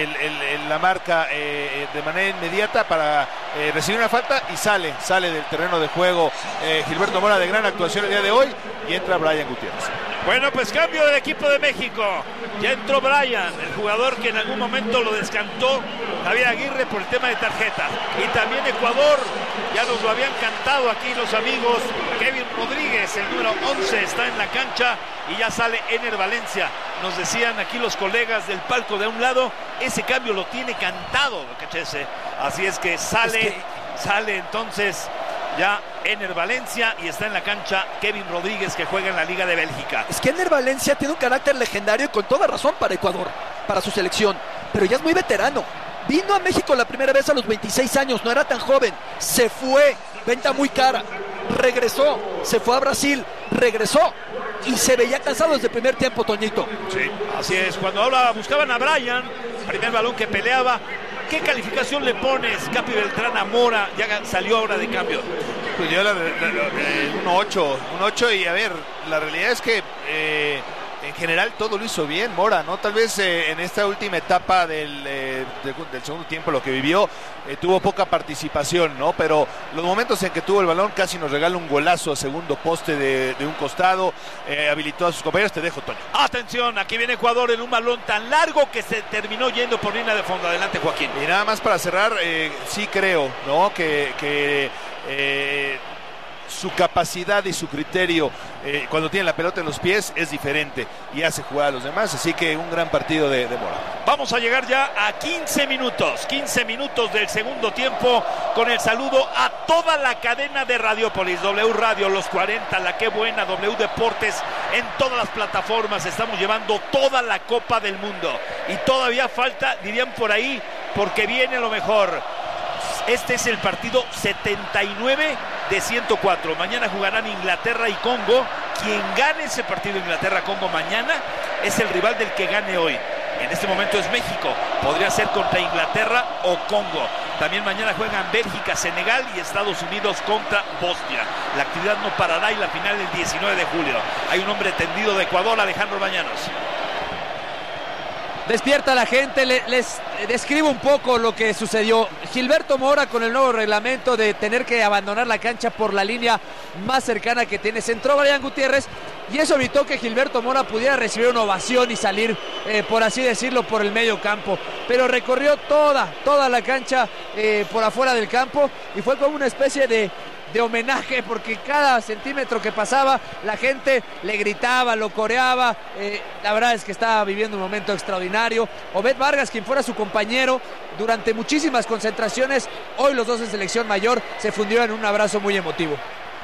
la marca de manera inmediata para recibir una falta y sale del terreno de juego Gilberto Mora, de gran actuación el día de hoy, y entra Brian Gutiérrez. Bueno, pues cambio del equipo de México. Ya entró Brian, el jugador que en algún momento lo descantó Javier Aguirre por el tema de tarjetas. Y también Ecuador, ya nos lo habían cantado aquí los amigos. Kevin Rodríguez, el número 11, está en la cancha y ya sale Ener Valencia. Nos decían aquí los colegas del palco de un lado, ese cambio lo tiene cantado, Cachese. Así es que sale entonces ya Ener Valencia y está en la cancha Kevin Rodríguez, que juega en la Liga de Bélgica. Es que Ener Valencia tiene un carácter legendario y con toda razón para Ecuador, para su selección, pero ya es muy veterano. Vino a México la primera vez a los 26 años, no era tan joven, se fue, venta muy cara, regresó, se fue a Brasil, regresó y se veía cansado desde el primer tiempo, Toñito. Sí, así es. Cuando buscaban a Brian, primer balón que peleaba. ¿Qué calificación le pones, Capi Beltrán, a Mora? Ya salió ahora de cambio. Pues yo un 8 y a ver, la realidad es que en general todo lo hizo bien Mora, ¿no? Tal vez en esta última etapa del segundo tiempo, lo que vivió, tuvo poca participación, ¿no? Pero los momentos en que tuvo el balón casi nos regala un golazo a segundo poste de un costado, habilitó a sus compañeros. Te dejo, Toño. Atención, aquí viene Ecuador en un balón tan largo que se terminó yendo por línea de fondo. Adelante, Joaquín. Y nada más para cerrar, sí creo, ¿no? Que su capacidad y su criterio cuando tiene la pelota en los pies es diferente y hace jugar a los demás, así que un gran partido de Mora. Vamos a llegar ya a 15 minutos del segundo tiempo, con el saludo a toda la cadena de Radiopolis, W Radio, Los 40, La Qué Buena, W Deportes, en todas las plataformas. Estamos llevando toda la Copa del Mundo y todavía falta, dirían por ahí, porque viene lo mejor. Este es el partido 79 de 104. Mañana jugarán Inglaterra y Congo. Quien gane ese partido Inglaterra-Congo mañana es el rival del que gane hoy. En este momento es México. Podría ser contra Inglaterra o Congo. También mañana juegan Bélgica, Senegal y Estados Unidos contra Bosnia. La actividad no parará y la final el 19 de julio. Hay un hombre tendido de Ecuador, Alejandro Bañanos. Despierta a la gente, les describo un poco lo que sucedió. Gilberto Mora, con el nuevo reglamento de tener que abandonar la cancha por la línea más cercana que tiene, entró Brian Gutiérrez y eso evitó que Gilberto Mora pudiera recibir una ovación y salir, por así decirlo, por el medio campo. Pero recorrió toda la cancha por afuera del campo y fue como una especie de homenaje, porque cada centímetro que pasaba la gente le gritaba, lo coreaba. La verdad es que estaba viviendo un momento extraordinario. Obed Vargas, quien fuera su compañero durante muchísimas concentraciones, hoy los dos en selección mayor, se fundió en un abrazo muy emotivo.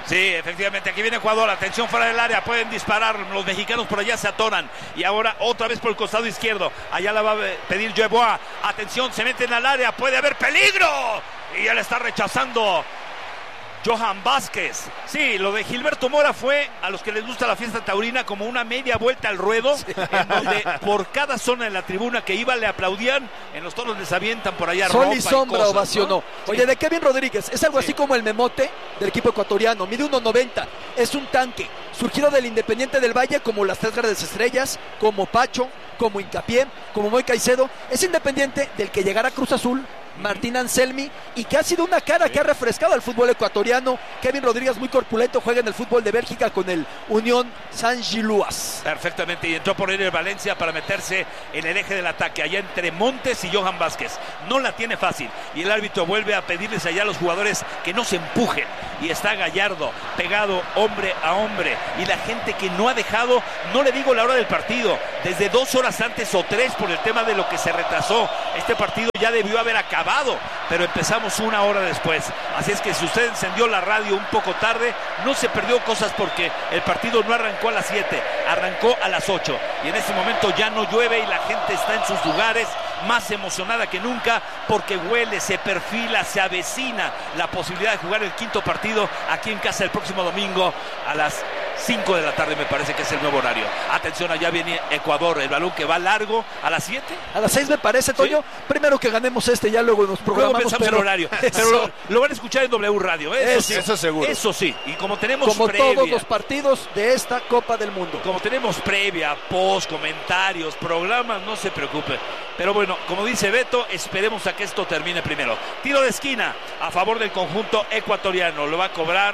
Sí, efectivamente, aquí viene Ecuador, atención fuera del área, pueden disparar, los mexicanos por allá se atoran, y ahora otra vez por el costado izquierdo, allá la va a pedir Yeboah, atención, se meten al área, puede haber peligro, y él está rechazando Johan Vázquez. Sí, lo de Gilberto Mora fue, a los que les gusta la fiesta taurina, como una media vuelta al ruedo, en donde por cada zona de la tribuna que iba le aplaudían, en los toros les avientan por allá Sol ropa y sombra cosas, ovacionó. ¿no? Oye, de Kevin Rodríguez, es algo así como el memote del equipo ecuatoriano, mide 1.90, es un tanque, surgido del Independiente del Valle, como las Tres Grandes Estrellas, como Pacho, como Hincapié, como Moy Caicedo, es independiente del que llegara a Cruz Azul, Martín Anselmi, y que ha sido una cara que ha refrescado al fútbol ecuatoriano. Kevin Rodríguez, muy corpulento, juega en el fútbol de Bélgica con el Unión Saint-Gilloise. Perfectamente, y entró por él el Valencia para meterse en el eje del ataque, allá entre Montes y Johan Vázquez. No la tiene fácil, y el árbitro vuelve a pedirles allá a los jugadores que no se empujen, y está Gallardo pegado hombre a hombre, y la gente que no ha dejado, no le digo la hora del partido, desde 2 horas antes o 3 por el tema de lo que se retrasó. Este partido ya debió haber acabado, pero empezamos 1 hora después, así es que si usted encendió la radio un poco tarde, no se perdió cosas, porque el partido no arrancó a las 7, arrancó a las 8, y en este momento ya no llueve y la gente está en sus lugares más emocionada que nunca, porque huele, se perfila, se avecina la posibilidad de jugar el 5º partido aquí en casa el próximo domingo a las 5 de la tarde, me parece que es el nuevo horario. Atención, allá viene Ecuador, el balón que va largo a las 7. A las 6 me parece, Toño. ¿Sí? Primero que ganemos ya luego nos programamos. Luego pensamos el horario, pero lo van a escuchar en W Radio, eso seguro. Eso sí, y como tenemos como previa, todos los partidos de esta Copa del Mundo. Como tenemos previa, post, comentarios, programas, no se preocupe. Pero bueno, como dice Beto, esperemos a que esto termine primero. Tiro de esquina a favor del conjunto ecuatoriano, lo va a cobrar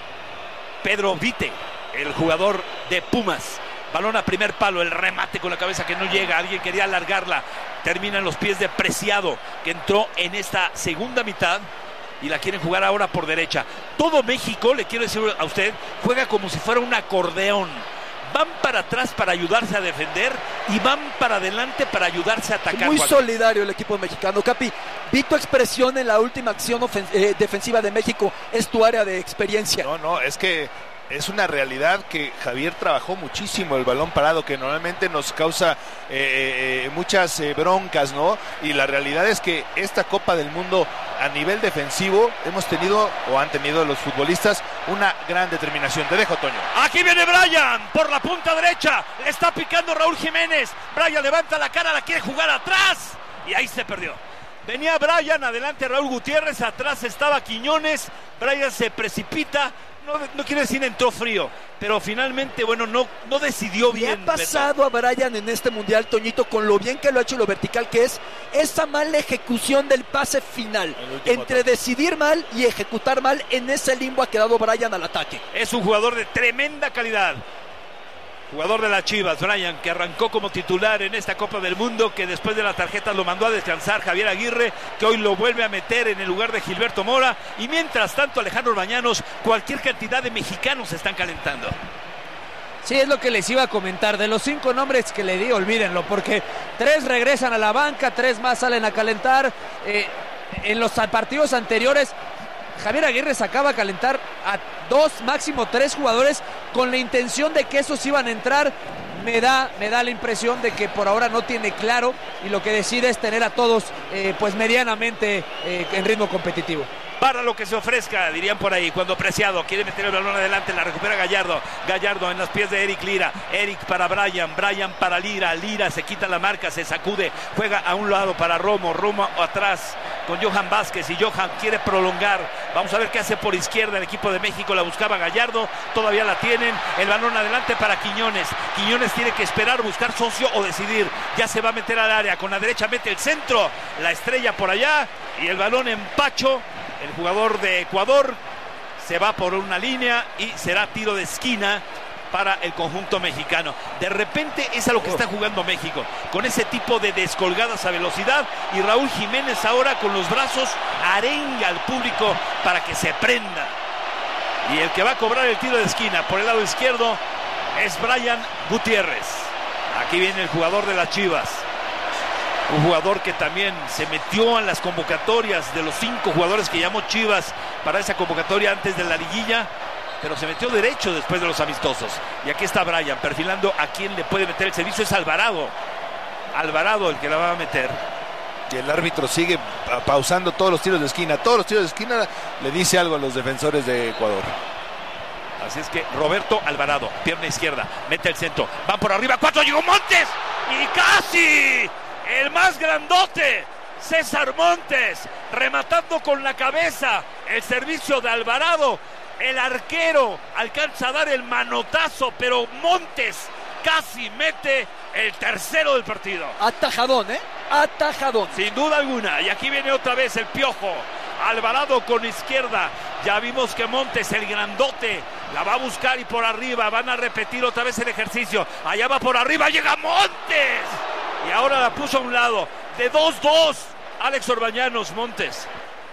Pedro Vite, el jugador de Pumas. Balón a primer palo, el remate con la cabeza que no llega, alguien quería alargarla, termina en los pies de Preciado, que entró en esta segunda mitad y la quieren jugar ahora por derecha. Todo México, le quiero decir a usted, juega como si fuera un acordeón. Van para atrás para ayudarse a defender y van para adelante para ayudarse a atacar. Muy solidario el equipo mexicano. Capi, vi tu expresión en la última acción defensiva de México. Es tu área de experiencia. No, es que es una realidad que Javier trabajó muchísimo el balón parado, que normalmente nos causa muchas broncas, ¿no? Y la realidad es que esta Copa del Mundo a nivel defensivo hemos tenido, o han tenido los futbolistas, una gran determinación. Te dejo, Toño. Aquí viene Brian por la punta derecha, le está picando Raúl Jiménez. Brian levanta la cara, la quiere jugar atrás y ahí se perdió. Venía Brian, adelante Raúl Gutiérrez, atrás estaba Quiñones. Brian se precipita. No quiere decir entró frío, pero finalmente, bueno, no decidió bien. ¿Qué ha pasado Beto? A Brian en este mundial, Toñito, con lo bien que lo ha hecho y lo vertical que es, esa mala ejecución del pase final? Entre decidir mal y ejecutar mal, en ese limbo ha quedado Brian al ataque. Es un jugador de tremenda calidad. Jugador de las Chivas, Brian, que arrancó como titular en esta Copa del Mundo, que después de la tarjeta lo mandó a descansar Javier Aguirre, que hoy lo vuelve a meter en el lugar de Gilberto Mora, y mientras tanto Alejandro Bañanos, cualquier cantidad de mexicanos se están calentando. Sí, es lo que les iba a comentar. De los 5 nombres que le di, olvídenlo, porque 3 regresan a la banca, 3 más salen a calentar. En los partidos anteriores, Javier Aguirre sacaba a calentar a 2, máximo 3 jugadores con la intención de que esos iban a entrar. Me da la impresión de que por ahora no tiene claro y lo que decide es tener a todos pues medianamente en ritmo competitivo. Para lo que se ofrezca, dirían por ahí, cuando Preciado quiere meter el balón adelante, la recupera Gallardo en los pies de Eric Lira, Eric para Brian para Lira se quita la marca, se sacude, juega a un lado para Romo atrás con Johan Vázquez, y Johan quiere prolongar, vamos a ver qué hace por izquierda el equipo de México, la buscaba Gallardo, todavía la tienen, el balón adelante para Quiñones tiene que esperar, buscar socio o decidir, ya se va a meter al área, con la derecha mete el centro, la estrella por allá, y el balón en Pacho. El jugador de Ecuador se va por una línea y será tiro de esquina para el conjunto mexicano. De repente es a lo que está jugando México, con ese tipo de descolgadas a velocidad, y Raúl Jiménez ahora con los brazos arenga al público para que se prenda. Y el que va a cobrar el tiro de esquina por el lado izquierdo es Brian Gutiérrez. Aquí viene el jugador de las Chivas. Un jugador que también se metió en las convocatorias de los 5 jugadores que llamó Chivas para esa convocatoria antes de la liguilla. pero se metió derecho después de los amistosos. Y aquí está Brian perfilando a quién le puede meter el servicio. Es Alvarado el que la va a meter. Y el árbitro sigue pausando todos los tiros de esquina. Todos los tiros de esquina le dice algo a los defensores de Ecuador. Así es que Roberto Alvarado, pierna izquierda, mete el centro, van por arriba, 4, llegó Montes y casi el más grandote, César Montes, rematando con la cabeza el servicio de Alvarado. El arquero alcanza a dar el manotazo, pero Montes casi mete el tercero del partido. Atajadón, atajadón. Sin duda alguna, y aquí viene otra vez el Piojo. Alvarado con izquierda, ya vimos que Montes, el grandote, la va a buscar y por arriba, van a repetir otra vez el ejercicio, allá va por arriba, llega Montes, y ahora la puso a un lado, de 2-2, Alex Orbañanos, Montes.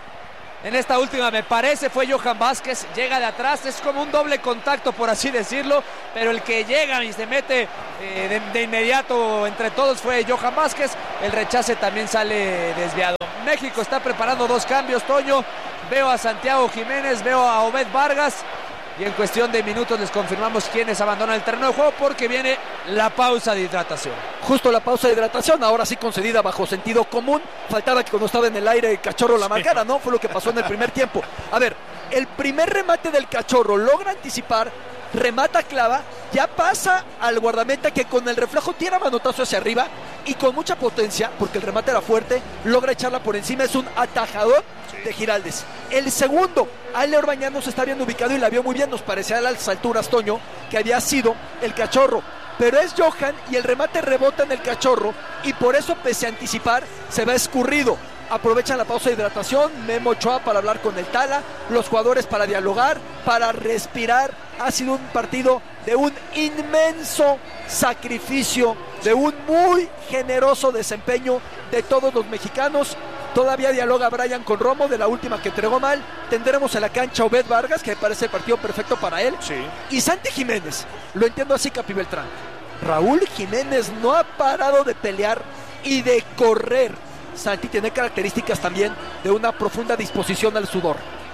En esta última me parece fue Johan Vázquez, llega de atrás, es como un doble contacto por así decirlo, pero el que llega y se mete de inmediato entre todos fue Johan Vázquez, el rechace también sale desviado. México está preparando 2 cambios, Toño, veo a Santiago Jiménez, veo a Obed Vargas y en cuestión de minutos les confirmamos quiénes abandonan el terreno de juego porque viene la pausa de hidratación. Justo la pausa de hidratación, ahora sí concedida bajo sentido común, faltaba que cuando estaba en el aire el Cachorro la marcara, ¿no? Fue lo que pasó en el primer tiempo. A ver, el primer remate del Cachorro logra anticipar, remata, clava, ya pasa al guardameta que con el reflejo tira manotazo hacia arriba y con mucha potencia, porque el remate era fuerte, logra echarla por encima, es un atajador de Giraldes. El segundo, Ale Orbañanos está bien ubicado y la vio muy bien, nos parecía a las alturas, Toño, que había sido el Cachorro, pero es Johan y el remate rebota en el Cachorro y por eso, pese a anticipar, se va escurrido. Aprovechan la pausa de hidratación, Memo Ochoa para hablar con el Tala, los jugadores para dialogar, para respirar. Ha sido un partido de un inmenso sacrificio, de un muy generoso desempeño de todos los mexicanos. Todavía dialoga Brian con Romo de la última que entregó mal. Tendremos en la cancha Obed Vargas, que me parece el partido perfecto para él. Sí. Y Santi Jiménez, lo entiendo así, Capi Beltrán. Raúl Jiménez no ha parado de pelear y de correr. Santi tiene características también de una profunda disposición al sudor.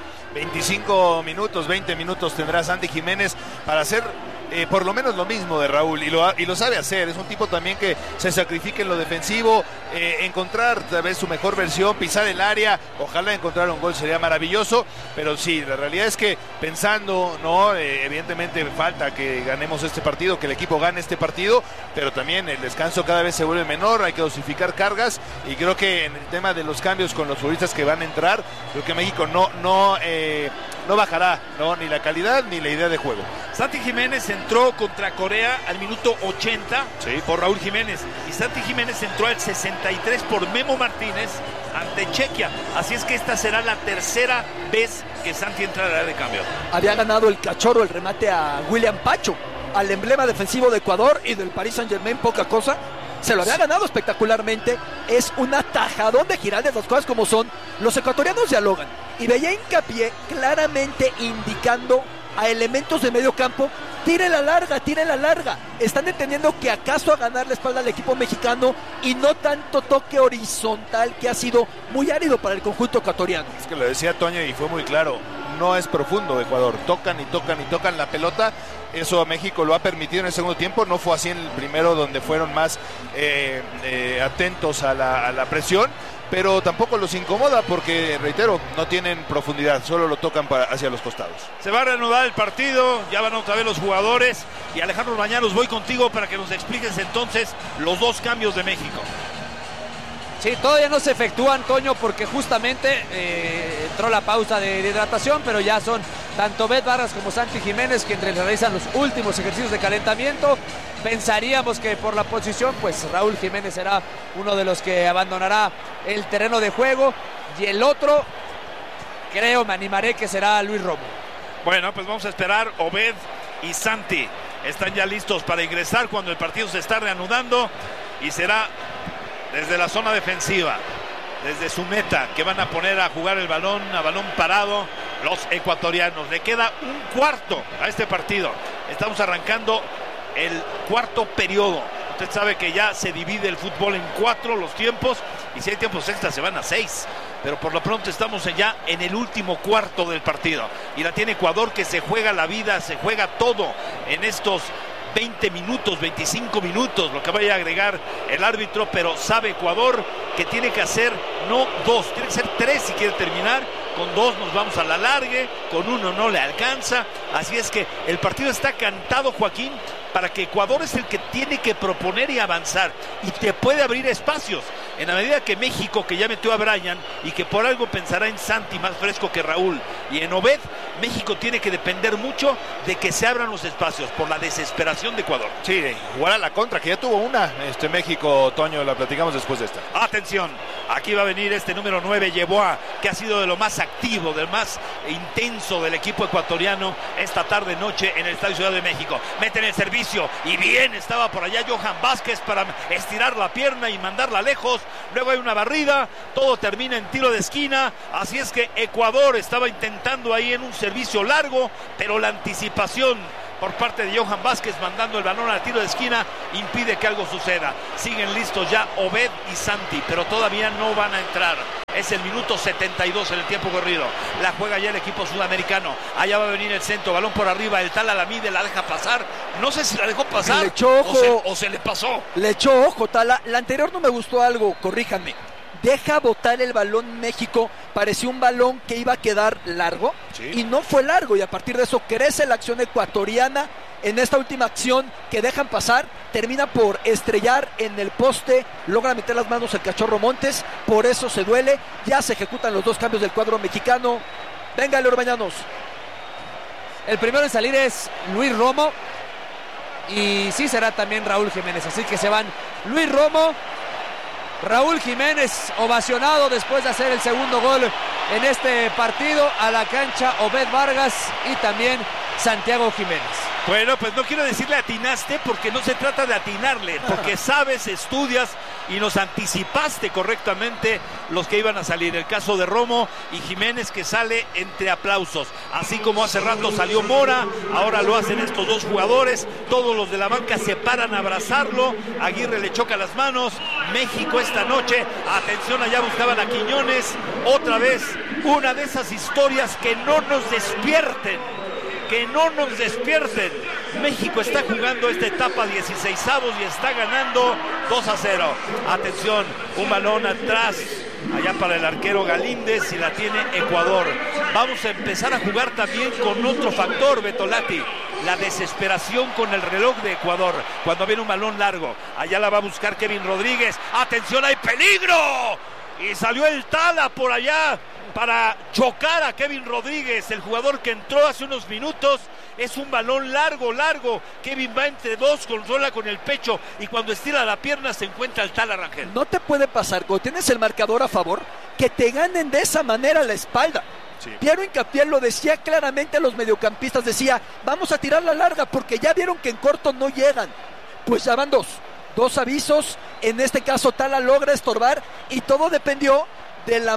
25 minutos, 20 minutos tendrá Santi Jiménez para hacer por lo menos lo mismo de Raúl y lo sabe hacer. Es un tipo también que se sacrifica en lo defensivo, encontrar tal vez su mejor versión, pisar el área, ojalá encontrar un gol sería maravilloso, pero sí, la realidad es que pensando, no, evidentemente falta que ganemos este partido, que el equipo gane este partido, pero también el descanso cada vez se vuelve menor, hay que dosificar cargas y creo que en el tema de los cambios con los futbolistas que van a entrar, creo que México no bajará, ¿no? Ni la calidad ni la idea de juego. Santi Jiménez entró contra Corea al minuto 80 por Raúl Jiménez y Santi Jiménez entró al 63 por Memo Martínez ante Chequia, así es que esta será la tercera vez que Santi entrará de cambio. Había ganado el Cachorro el remate a William Pacho, al emblema defensivo de Ecuador y del Paris Saint-Germain, poca cosa. Se lo había ganado espectacularmente. Es un atajadón de Giraldes, las cosas como son. Los ecuatorianos dialogan y veía hincapié claramente indicando a elementos de medio campo: tire la larga, tire la larga. Están entendiendo que acaso a ganar la espalda al equipo mexicano y no tanto toque horizontal que ha sido muy árido para el conjunto ecuatoriano. Es que lo decía Toño y fue muy claro, no es profundo Ecuador, tocan y tocan y tocan la pelota. Eso a México lo ha permitido en el segundo tiempo, no fue así en el primero donde fueron más atentos a la presión, pero tampoco los incomoda porque, reitero, no tienen profundidad, solo lo tocan hacia los costados. Se va a reanudar el partido, ya van otra vez los jugadores y Alejandro Orbañanos, voy contigo para que nos expliques entonces los dos cambios de México. Sí, todavía no se efectúan, Toño, porque justamente entró la pausa de hidratación, pero ya son tanto Obed Vargas como Santi Jiménez quienes realizan los últimos ejercicios de calentamiento. Pensaríamos que por la posición, pues Raúl Jiménez será uno de los que abandonará el terreno de juego y el otro, creo, me animaré que será Luis Romo. Bueno, pues vamos a esperar. Obed y Santi están ya listos para ingresar cuando el partido se está reanudando y será desde la zona defensiva, desde su meta, que van a poner a jugar el balón, a balón parado, los ecuatorianos. Le queda un cuarto a este partido. Estamos arrancando el cuarto periodo. Usted sabe que ya se divide el fútbol en 4 los tiempos, y si hay tiempos extras se van a 6. pero por lo pronto estamos ya en el último cuarto del partido y la tiene Ecuador, que se juega la vida, se juega todo en estos 20 minutos, 25 minutos, lo que vaya a agregar el árbitro, pero sabe Ecuador que tiene que hacer no 2, tiene que ser 3 si quiere terminar. Con 2 nos vamos a la largue, con 1 no le alcanza, así es que el partido está cantado, Joaquín, para que Ecuador es el que tiene que proponer y avanzar, y te puede abrir espacios, en la medida que México, que ya metió a Brian, y que por algo pensará en Santi más fresco que Raúl, y en Obed, México tiene que depender mucho de que se abran los espacios, por la desesperación de Ecuador. Sí, jugar a la contra, que ya tuvo una, México, Toño, la platicamos después de esta. Atención, aquí va a venir este número 9, Yeboah, que ha sido de lo más activo, del más intenso del equipo ecuatoriano esta tarde-noche en el Estadio Ciudad de México. Meten el servicio y bien estaba por allá Johan Vázquez para estirar la pierna y mandarla lejos. Luego hay una barrida, todo termina en tiro de esquina, así es que Ecuador estaba intentando ahí en un servicio largo, pero la anticipación por parte de Johan Vázquez mandando el balón al tiro de esquina impide que algo suceda. Siguen listos ya Obed y Santi, pero todavía no van a entrar. Es el minuto 72 en el tiempo corrido. La juega ya el equipo sudamericano. Allá va a venir el centro, balón por arriba. El Tala la mide, la deja pasar. No sé si la dejó pasar. Le echó ojo. O se le pasó. Le echó ojo, Tala. La anterior no me gustó algo, corríjanme. Deja botar el balón México, pareció un balón que iba a quedar largo, sí, y no fue largo, y a partir de eso crece la acción ecuatoriana. En esta última acción que dejan pasar, termina por estrellar en el poste, logra meter las manos el Cachorro Montes, por eso se duele. Ya se ejecutan los 2 cambios del cuadro mexicano. Venga, Orbañanos. El primero en salir es Luis Romo, y sí será también Raúl Jiménez, así que se van Luis Romo, Raúl Jiménez, ovacionado después de hacer el segundo gol en este partido, a la cancha Obed Vargas y también Santiago Jiménez. Bueno, pues no quiero decirle atinaste, porque no se trata de atinarle, porque sabes, estudias y nos anticipaste correctamente los que iban a salir. El caso de Romo y Jiménez, que sale entre aplausos, así como hace rato salió Mora, ahora lo hacen estos 2 jugadores. Todos los de la banca se paran a abrazarlo, Aguirre le choca las manos. México esta noche, atención, allá buscaban a Quiñones, otra vez una de esas historias que no nos despierten. Que no nos despierten. México está jugando esta etapa 16avos y está ganando 2-0. Atención, un balón atrás, allá para el arquero Galíndez, y la tiene Ecuador. Vamos a empezar a jugar también con otro factor, Betolati, la desesperación con el reloj de Ecuador. Cuando viene un balón largo, allá la va a buscar Kevin Rodríguez. Atención, hay peligro. Y salió el Tala por allá para chocar a Kevin Rodríguez, el jugador que entró hace unos minutos. Es un balón largo. Kevin va entre 2, controla con el pecho, y cuando estira la pierna se encuentra el Tala Rangel. No te puede pasar, cuando tienes el marcador a favor, que te ganen de esa manera la espalda. Sí. Piero Hincapié lo decía claramente a los mediocampistas, decía, vamos a tirar la larga porque ya vieron que en corto no llegan. Pues ya van 2 avisos, en este caso Tala logra estorbar, y todo dependió de la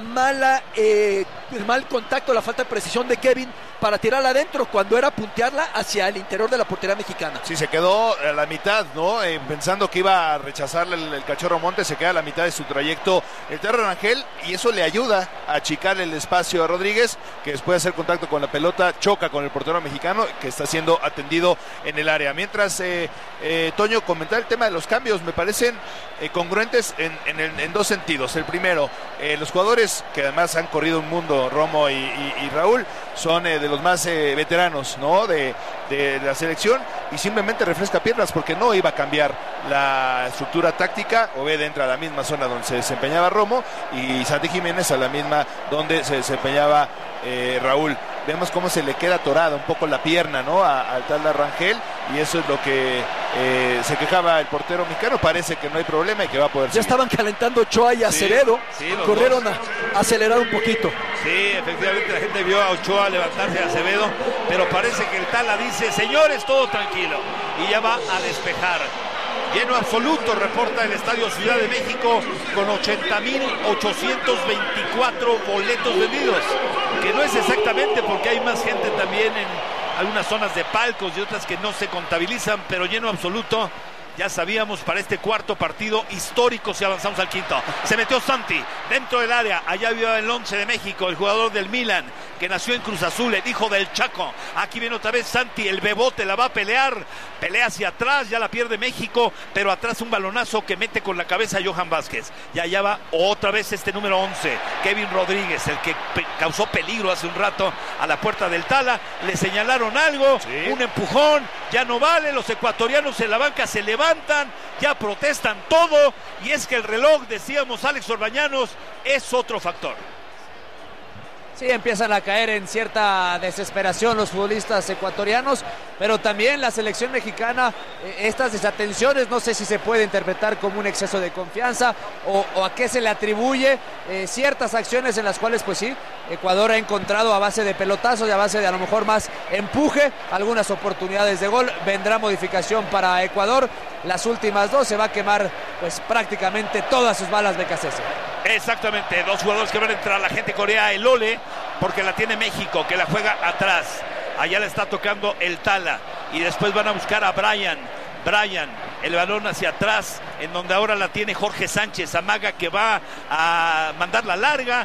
el mal contacto, la falta de precisión de Kevin para tirarla adentro, cuando era puntearla hacia el interior de la portería mexicana. Sí, se quedó a la mitad, ¿no? Pensando que iba a rechazarle el Cachorro Montes, se queda a la mitad de su trayecto el Tala Rangel, y eso le ayuda a achicar el espacio a Rodríguez, que después de hacer contacto con la pelota choca con el portero mexicano, que está siendo atendido en el área. Mientras, Toño, comentar el tema de los cambios, me parecen congruentes en 2 sentidos. El primero, los jugadores que además han corrido un mundo, Romo y Raúl, son de los más veteranos, ¿no? de la selección, y simplemente refresca piernas porque no iba a cambiar la estructura táctica. Obed entra a la misma zona donde se desempeñaba Romo, y Santi Jiménez a la misma donde se desempeñaba Raúl. Vemos cómo se le queda atorada un poco la pierna, ¿no? Al Tala Rangel, y eso es lo que se quejaba el portero mexicano. Parece que no hay problema y que va a poder seguir. Ya estaban calentando Ochoa y Acevedo, corrieron a acelerar un poquito. Sí, efectivamente la gente vio a Ochoa levantarse, a Acevedo, pero parece que el Tala dice, señores, todo tranquilo, y ya va a despejar. Lleno absoluto, reporta el Estadio Ciudad de México, con 80,824 boletos vendidos, que no es exactamente, porque hay más gente también en algunas zonas de palcos y otras que no se contabilizan, pero lleno absoluto ya sabíamos, para este cuarto partido histórico si avanzamos al quinto. Se metió Santi dentro del área, allá vio el 11 de México, el jugador del Milan, que nació en Cruz Azul, el hijo del Chaco. Aquí viene otra vez Santi, el bebote, la va a pelear, pelea hacia atrás, ya la pierde México, pero atrás un balonazo que mete con la cabeza a Johan Vázquez. Y allá va otra vez este número 11, Kevin Rodríguez, el que causó peligro hace un rato a la puerta del Tala. Le señalaron algo, un empujón, ya no vale, los ecuatorianos en la banca se levantan, ya protestan todo, y es que el reloj, decíamos Alex Orbañanos, es otro factor. Sí, empiezan a caer en cierta desesperación los futbolistas ecuatorianos, pero también la selección mexicana, estas desatenciones, no sé si se puede interpretar como un exceso de confianza o a qué se le atribuye ciertas acciones en las cuales, pues sí, Ecuador ha encontrado a base de pelotazos y a base de a lo mejor más empuje, algunas oportunidades de gol. Vendrá modificación para Ecuador, las últimas dos, se va a quemar pues prácticamente todas sus balas de Becasese. Exactamente, dos jugadores que van a entrar, la gente corea el Ole, porque la tiene México, que la juega atrás. Allá le está tocando el Tala, y después van a buscar a Brian, el balón hacia atrás, en donde ahora la tiene Jorge Sánchez, amaga que va a mandar la larga,